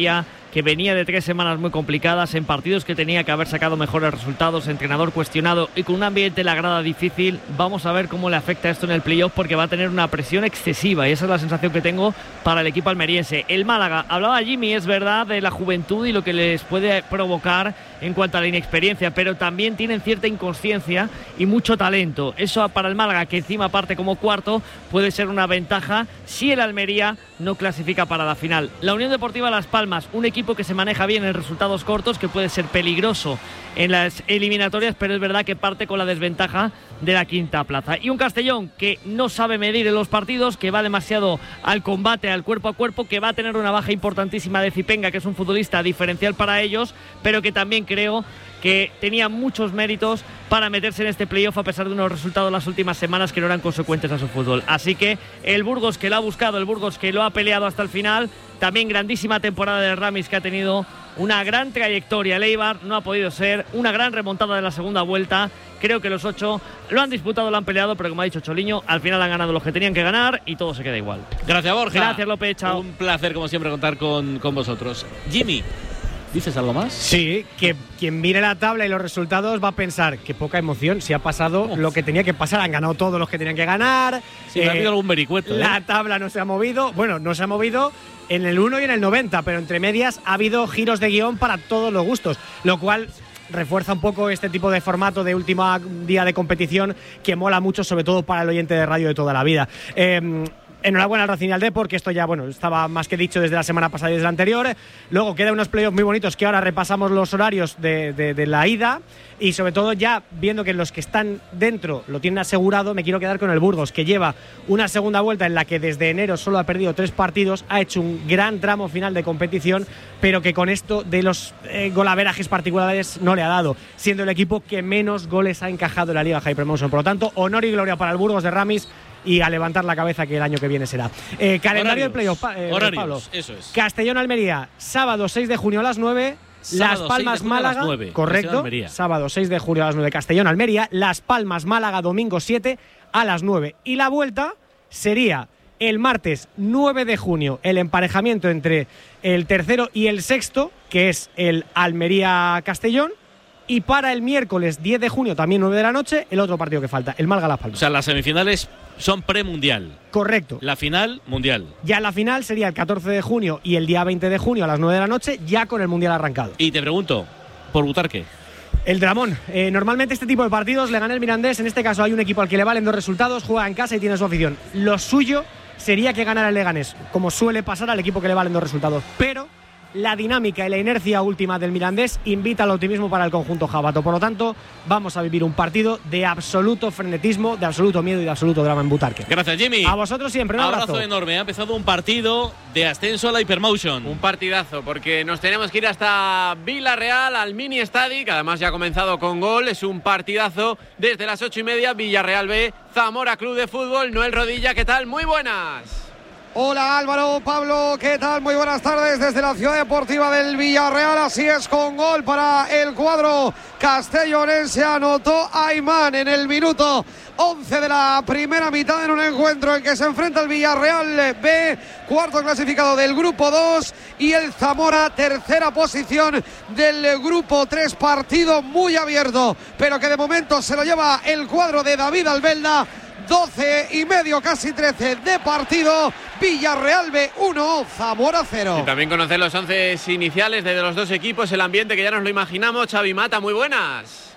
Speaker 7: que venía de tres semanas muy complicadas, en partidos que tenía que haber sacado mejores resultados, entrenador cuestionado y con un ambiente en la grada difícil. Vamos a ver cómo le afecta esto en el playoff, porque va a tener una presión excesiva y esa es la sensación que tengo para el equipo almeriense. El Málaga, hablaba Jimmy, es verdad, de la juventud y lo que les puede provocar en cuanto a la inexperiencia, pero también tienen cierta inconsciencia y mucho talento. Eso para el Málaga, que encima parte como cuarto, puede ser una ventaja si el Almería no clasifica para la final. La Unión Deportiva Las Palmas, un equipo que se maneja bien en resultados cortos, que puede ser peligroso en las eliminatorias, pero es verdad que parte con la desventaja de la quinta plaza. Y un Castellón que no sabe medir en los partidos, que va demasiado al combate, al cuerpo a cuerpo, que va a tener una baja importantísima de Zipenga, que es un futbolista diferencial para ellos, pero que también creo que tenía muchos méritos para meterse en este playoff a pesar de unos resultados las últimas semanas que no eran consecuentes a su fútbol. Así que el Burgos, que lo ha buscado, el Burgos que lo ha peleado hasta el final, también grandísima temporada de Ramis, que ha tenido una gran trayectoria. El Eibar no ha podido ser, una gran remontada de la segunda vuelta. Creo que los ocho lo han disputado, lo han peleado, pero como ha dicho Choliño, al final han ganado los que tenían que ganar y todo se queda igual.
Speaker 3: Gracias, Borja.
Speaker 7: Gracias, López. Chao.
Speaker 3: Un placer, como siempre, contar con, con vosotros. Jimmy, ¿dices algo más?
Speaker 2: Sí, que quien mire la tabla y los resultados va a pensar que poca emoción, si ha pasado Uf. lo que tenía que pasar, han ganado todos los que tenían que ganar.
Speaker 3: Sí, eh, ha habido algún vericueto.
Speaker 2: La
Speaker 3: ¿eh?
Speaker 2: tabla no se ha movido, bueno, no se ha movido en el uno y en el noventa, pero entre medias ha habido giros de guión para todos los gustos, lo cual refuerza un poco este tipo de formato de último día de competición que mola mucho, sobre todo para el oyente de radio de toda la vida. Eh, Enhorabuena al Racing y al Depor, que esto ya bueno estaba más que dicho desde la semana pasada y desde la anterior. Luego quedan unos playoffs muy bonitos que ahora repasamos los horarios de, de, de la ida, y sobre todo ya viendo que los que están dentro lo tienen asegurado, me quiero quedar con el Burgos, que lleva una segunda vuelta en la que desde enero solo ha perdido tres partidos, ha hecho un gran tramo final de competición, pero que con esto de los eh, golaverajes particulares no le ha dado, siendo el equipo que menos goles ha encajado en la Liga High Promotion. Por lo tanto, honor y gloria para el Burgos de Ramis, y a levantar la cabeza, que el año que viene será. Eh, calendario de playoff, eh,
Speaker 3: horarios,
Speaker 2: Pablo.
Speaker 3: Eso es.
Speaker 2: Castellón-Almería, sábado seis de junio a las nueve. Las Palmas Málaga, correcto. Sábado seis de junio a las nueve, Castellón-Almería. Las Palmas Málaga, domingo siete a las nueve. Y la vuelta sería el martes nueve de junio, el emparejamiento entre el tercero y el sexto, que es el Almería-Castellón. Y para el miércoles diez de junio, también nueve de la noche, el otro partido que falta, el Málaga-Las Palmas.
Speaker 3: O sea, las semifinales son premundial.
Speaker 2: Correcto.
Speaker 3: La final, mundial.
Speaker 2: Ya la final sería el catorce de junio y el día veinte de junio a las nueve de la noche, ya con el mundial arrancado.
Speaker 3: Y te pregunto, ¿por Butarque?
Speaker 2: El Dramón. Eh, normalmente este tipo de partidos le gana el Mirandés. En este caso hay un equipo al que le valen dos resultados, juega en casa y tiene su afición. Lo suyo sería que ganara el Leganés, como suele pasar al equipo que le valen dos resultados. Pero la dinámica y la inercia última del Mirandés invita al optimismo para el conjunto jabato. Por lo tanto, vamos a vivir un partido de absoluto frenetismo, de absoluto miedo y de absoluto drama en Butarque.
Speaker 3: Gracias, Jimmy.
Speaker 2: A vosotros siempre, un abrazo.
Speaker 3: Abrazo enorme. Ha empezado un partido de ascenso a la Hypermotion.
Speaker 4: Un partidazo, porque nos tenemos que ir hasta Villarreal, al Mini Estadi, que además ya ha comenzado con gol. Es un partidazo desde las ocho y media. Villarreal B, Zamora Club de Fútbol. Noel Rodilla, ¿qué tal? Muy buenas.
Speaker 6: Hola Álvaro, Pablo, ¿qué tal? Muy buenas tardes desde la Ciudad Deportiva del Villarreal. Así es, con gol para el cuadro castellonense. Anotó Aymán en el minuto once de la primera mitad, en un encuentro en que se enfrenta el Villarreal B, cuarto clasificado del grupo dos, y el Zamora, tercera posición del grupo tres. Partido muy abierto, pero que de momento se lo lleva el cuadro de David Albelda. doce y medio, casi trece de partido. Villarreal B uno, Zamora cero.
Speaker 4: Y también conocer los once iniciales de los dos equipos, el ambiente que ya nos lo imaginamos. Xavi Mata, muy buenas.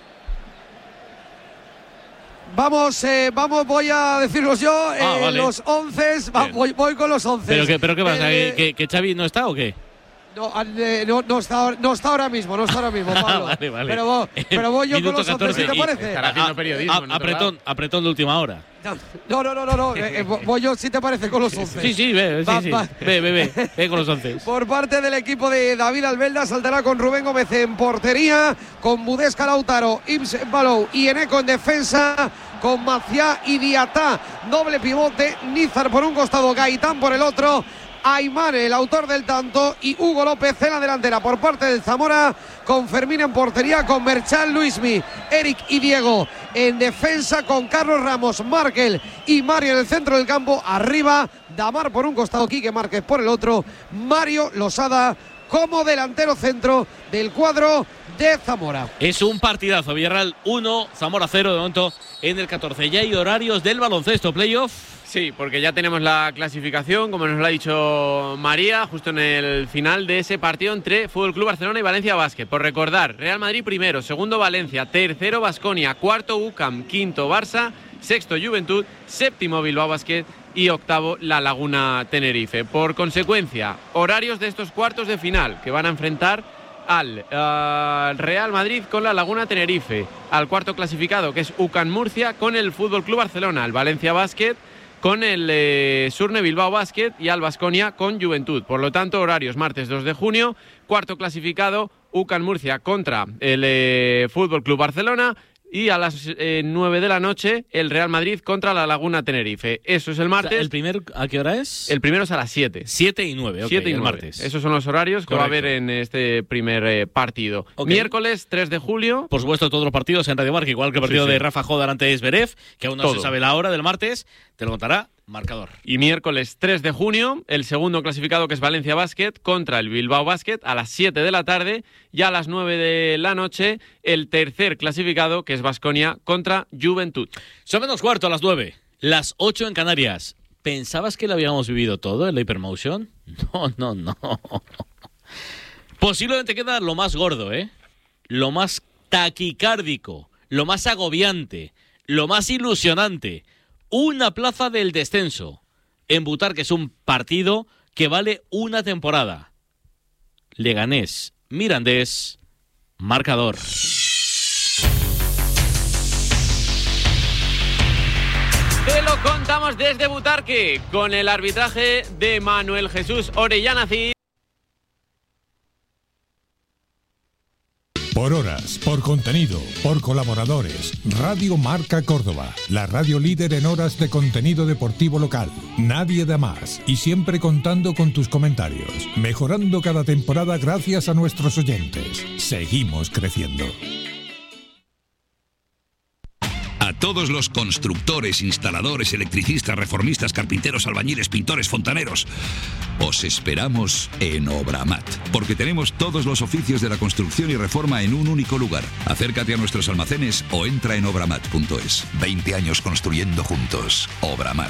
Speaker 6: Vamos, eh, vamos, voy a decirlos yo.
Speaker 3: Ah,
Speaker 6: eh,
Speaker 3: vale.
Speaker 6: Los once, va, voy, voy con los once.
Speaker 3: ¿Pero qué, pero qué pasa?
Speaker 6: Eh,
Speaker 3: ¿Que, que Xavi no está o qué?
Speaker 6: No, eh, no, no, está, no está ahora mismo, no está ahora mismo, Pablo.
Speaker 3: vale, vale.
Speaker 6: Pero, voy, pero voy yo con los once, ¿sí te parece?
Speaker 4: Estará haciendo periodismo.
Speaker 3: A, a, apretón, apretón de última hora.
Speaker 6: No, no, no, no, no. Eh, eh, voy yo, si te parece, con los once.
Speaker 3: Sí, sí, ve, sí,
Speaker 6: va,
Speaker 3: sí.
Speaker 6: Va.
Speaker 3: ve, ve, ve, ve con los once.
Speaker 6: Por parte del equipo de David Albelda, saltará con Rubén Gómez en portería, con Budesca, Lautaro, Ibs Balou y Eneco en defensa, con Maciá y Diatá, doble pivote, Nízar por un costado, Gaitán por el otro, Aymán, el autor del tanto, y Hugo López en la delantera. Por parte del Zamora, con Fermín en portería, con Merchán, Luismi, Eric y Diego en defensa, con Carlos Ramos, Markel y Mario en el centro del campo. Arriba, Damar por un costado, Quique Márquez por el otro, Mario Losada como delantero centro del cuadro de Zamora.
Speaker 3: Es un partidazo. Villarreal uno, Zamora cero de momento en el catorce. Ya hay horarios del baloncesto playoff.
Speaker 4: Sí, porque ya tenemos la clasificación, como nos lo ha dicho María, justo en el final de ese partido entre Fútbol Club Barcelona y Valencia Basket. Por recordar, Real Madrid primero, segundo Valencia, tercero Baskonia, cuarto U C A M, quinto Barça, sexto Juventud, séptimo Bilbao Basket y octavo La Laguna Tenerife. Por consecuencia, horarios de estos cuartos de final que van a enfrentar al uh, Real Madrid con La Laguna Tenerife, al cuarto clasificado que es U C A M Murcia con el Fútbol Club Barcelona, al Valencia Basket con el eh, Surne Bilbao Basket y al Baskonia con Juventud. Por lo tanto, horarios martes dos de junio, cuarto clasificado U C A M Murcia contra el eh, Fútbol Club Barcelona y a las eh, nueve de la noche el Real Madrid contra La Laguna Tenerife. Eso es el martes. O sea,
Speaker 3: ¿el primer a qué hora es?
Speaker 4: El primero es a las siete.
Speaker 3: siete y nueve, ok,
Speaker 4: siete y
Speaker 3: el
Speaker 4: nueve.
Speaker 3: martes.
Speaker 4: Esos son los horarios que
Speaker 3: Correcto.
Speaker 4: va a haber en este primer eh, partido.
Speaker 3: Okay.
Speaker 4: Miércoles tres de julio.
Speaker 3: Por supuesto, todos los partidos en Radio Marca, igual que el partido
Speaker 4: Sí, sí.
Speaker 3: de Rafa Jodar ante Zverev, que aún no
Speaker 4: Todo.
Speaker 3: se sabe la hora del martes, te lo contará Marcador.
Speaker 4: Y miércoles tres de junio, el segundo clasificado que es Valencia Basket contra el Bilbao Basket a las siete de la tarde y a las nueve de la noche el tercer clasificado que es Baskonia contra Juventud.
Speaker 3: Son menos cuarto a las nueve, las ocho en Canarias. ¿Pensabas que lo habíamos vivido todo en la Hypermotion? No, no, no. Posiblemente queda lo más gordo, ¿eh? Lo más taquicárdico, lo más agobiante, lo más ilusionante. Una plaza del descenso en Butarque, que es un partido que vale una temporada. Leganés, Mirandés, marcador.
Speaker 4: Te lo contamos desde Butarque con el arbitraje de Manuel Jesús Orellana Cid.
Speaker 23: Por horas, por contenido, por colaboradores. Radio Marca Córdoba, la radio líder en horas de contenido deportivo local. Nadie da más y siempre contando con tus comentarios. Mejorando cada temporada gracias a nuestros oyentes. Seguimos creciendo.
Speaker 8: A todos los constructores, instaladores, electricistas, reformistas, carpinteros, albañiles, pintores, fontaneros, os esperamos en Obramat, porque tenemos todos los oficios de la construcción y reforma en un único lugar. Acércate a nuestros almacenes o entra en obramat punto es. veinte años construyendo juntos. Obramat.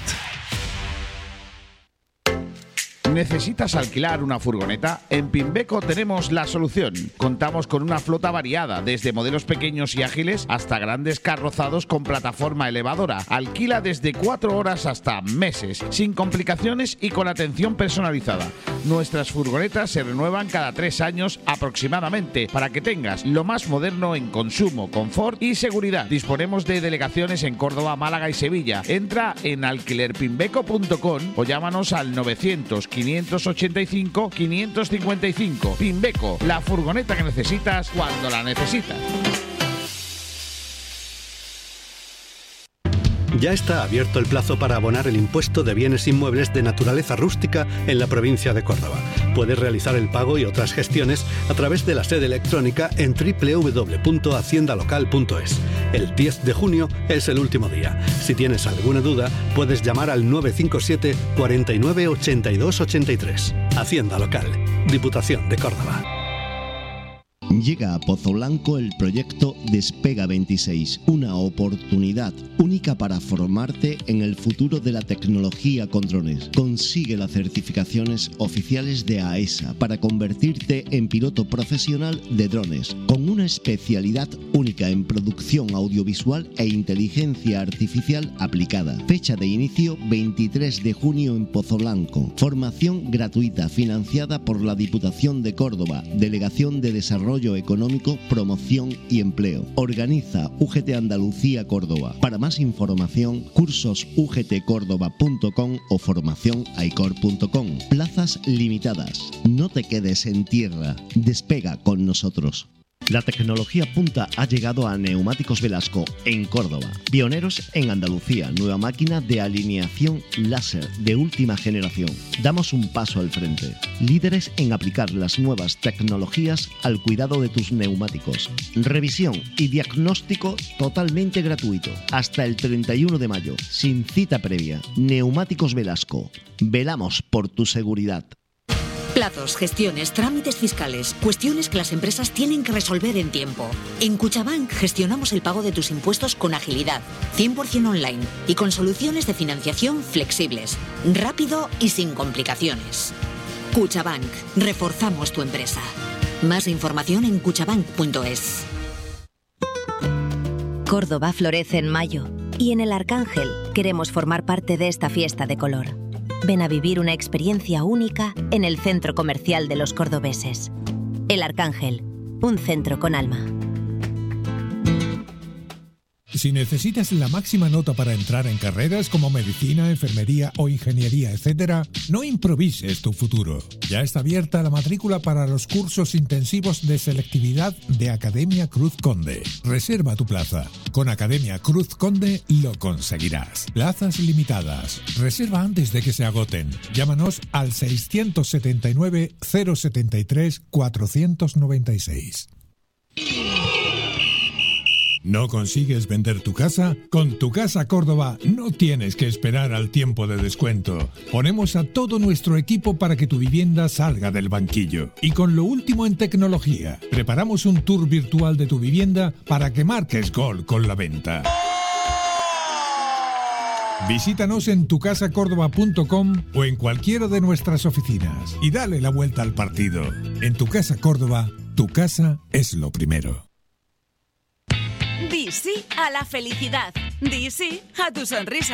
Speaker 9: ¿Necesitas alquilar una furgoneta? En Pimbeco tenemos la solución. Contamos con una flota variada, desde modelos pequeños y ágiles hasta grandes carrozados con plataforma elevadora. Alquila desde cuatro horas hasta meses, sin complicaciones y con atención personalizada. Nuestras furgonetas se renuevan cada tres años aproximadamente, para que tengas lo más moderno en consumo, confort y seguridad. Disponemos de delegaciones en Córdoba, Málaga y Sevilla. Entra en alquiler pimbeco punto com o llámanos al novecientos, quinientos ochenta y cinco, quinientos cincuenta y cinco. Pimbeco, la furgoneta que necesitas cuando la necesitas.
Speaker 10: Ya está abierto el plazo para abonar el impuesto de bienes inmuebles de naturaleza rústica en la provincia de Córdoba. Puedes realizar el pago y otras gestiones a través de la sede electrónica en doble u doble u doble u punto hacienda local punto es. El diez de junio es el último día. Si tienes alguna duda, puedes llamar al nueve cinco siete, cuarenta y nueve, ochenta y dos, ochenta y tres. Hacienda Local, Diputación de Córdoba.
Speaker 20: Llega a Pozo Blanco el proyecto Despega veintiséis, una oportunidad única para formarte en el futuro de la tecnología con drones. Consigue las certificaciones oficiales de AESA para convertirte en piloto profesional de drones, con una especialidad única en producción audiovisual e inteligencia artificial aplicada. Fecha de inicio veintitrés de junio en Pozo Blanco. Formación gratuita financiada por la Diputación de Córdoba, Delegación de Desarrollo Económico, Promoción y Empleo. Organiza U G T Andalucía Córdoba. Para más información, cursos u g t córdoba punto com o formación aicor punto com. Plazas limitadas. No te quedes en tierra. Despega con nosotros. La tecnología punta ha llegado a Neumáticos Velasco en Córdoba. Pioneros en Andalucía, nueva máquina de alineación láser de última generación. Damos un paso al frente. Líderes en aplicar las nuevas tecnologías al cuidado de tus neumáticos. Revisión y diagnóstico totalmente gratuito. Hasta el treinta y uno de mayo, sin cita previa. Neumáticos Velasco. Velamos por tu seguridad.
Speaker 22: Plazos, gestiones, trámites fiscales, cuestiones que las empresas tienen que resolver en tiempo. En Cuchabank gestionamos el pago de tus impuestos con agilidad, cien por ciento online y con soluciones de financiación flexibles, rápido y sin complicaciones. Cuchabank, reforzamos tu empresa. Más información en cuchabank punto es.
Speaker 19: Córdoba florece en mayo y en el Arcángel queremos formar parte de esta fiesta de color. Ven a vivir una experiencia única en el centro comercial de los cordobeses. El Arcángel, un centro con alma.
Speaker 23: Si necesitas la máxima nota para entrar en carreras como medicina, enfermería o ingeniería, etcétera, no improvises tu futuro. Ya está abierta la matrícula para los cursos intensivos de selectividad de Academia Cruz Conde. Reserva tu plaza. Con Academia Cruz Conde lo conseguirás. Plazas limitadas. Reserva antes de que se agoten. Llámanos al seiscientos setenta y nueve, cero setenta y tres, cuatrocientos noventa y seis. ¿No consigues vender tu casa? Con Tu Casa Córdoba no tienes que esperar al tiempo de descuento. Ponemos a todo nuestro equipo para que tu vivienda salga del banquillo. Y con lo último en tecnología, preparamos un tour virtual de tu vivienda para que marques gol con la venta. Visítanos en tu casa córdoba punto com o en cualquiera de nuestras oficinas y dale la vuelta al partido. En Tu Casa Córdoba, tu casa es lo primero.
Speaker 11: Di sí a la felicidad. Di sí a tu sonrisa.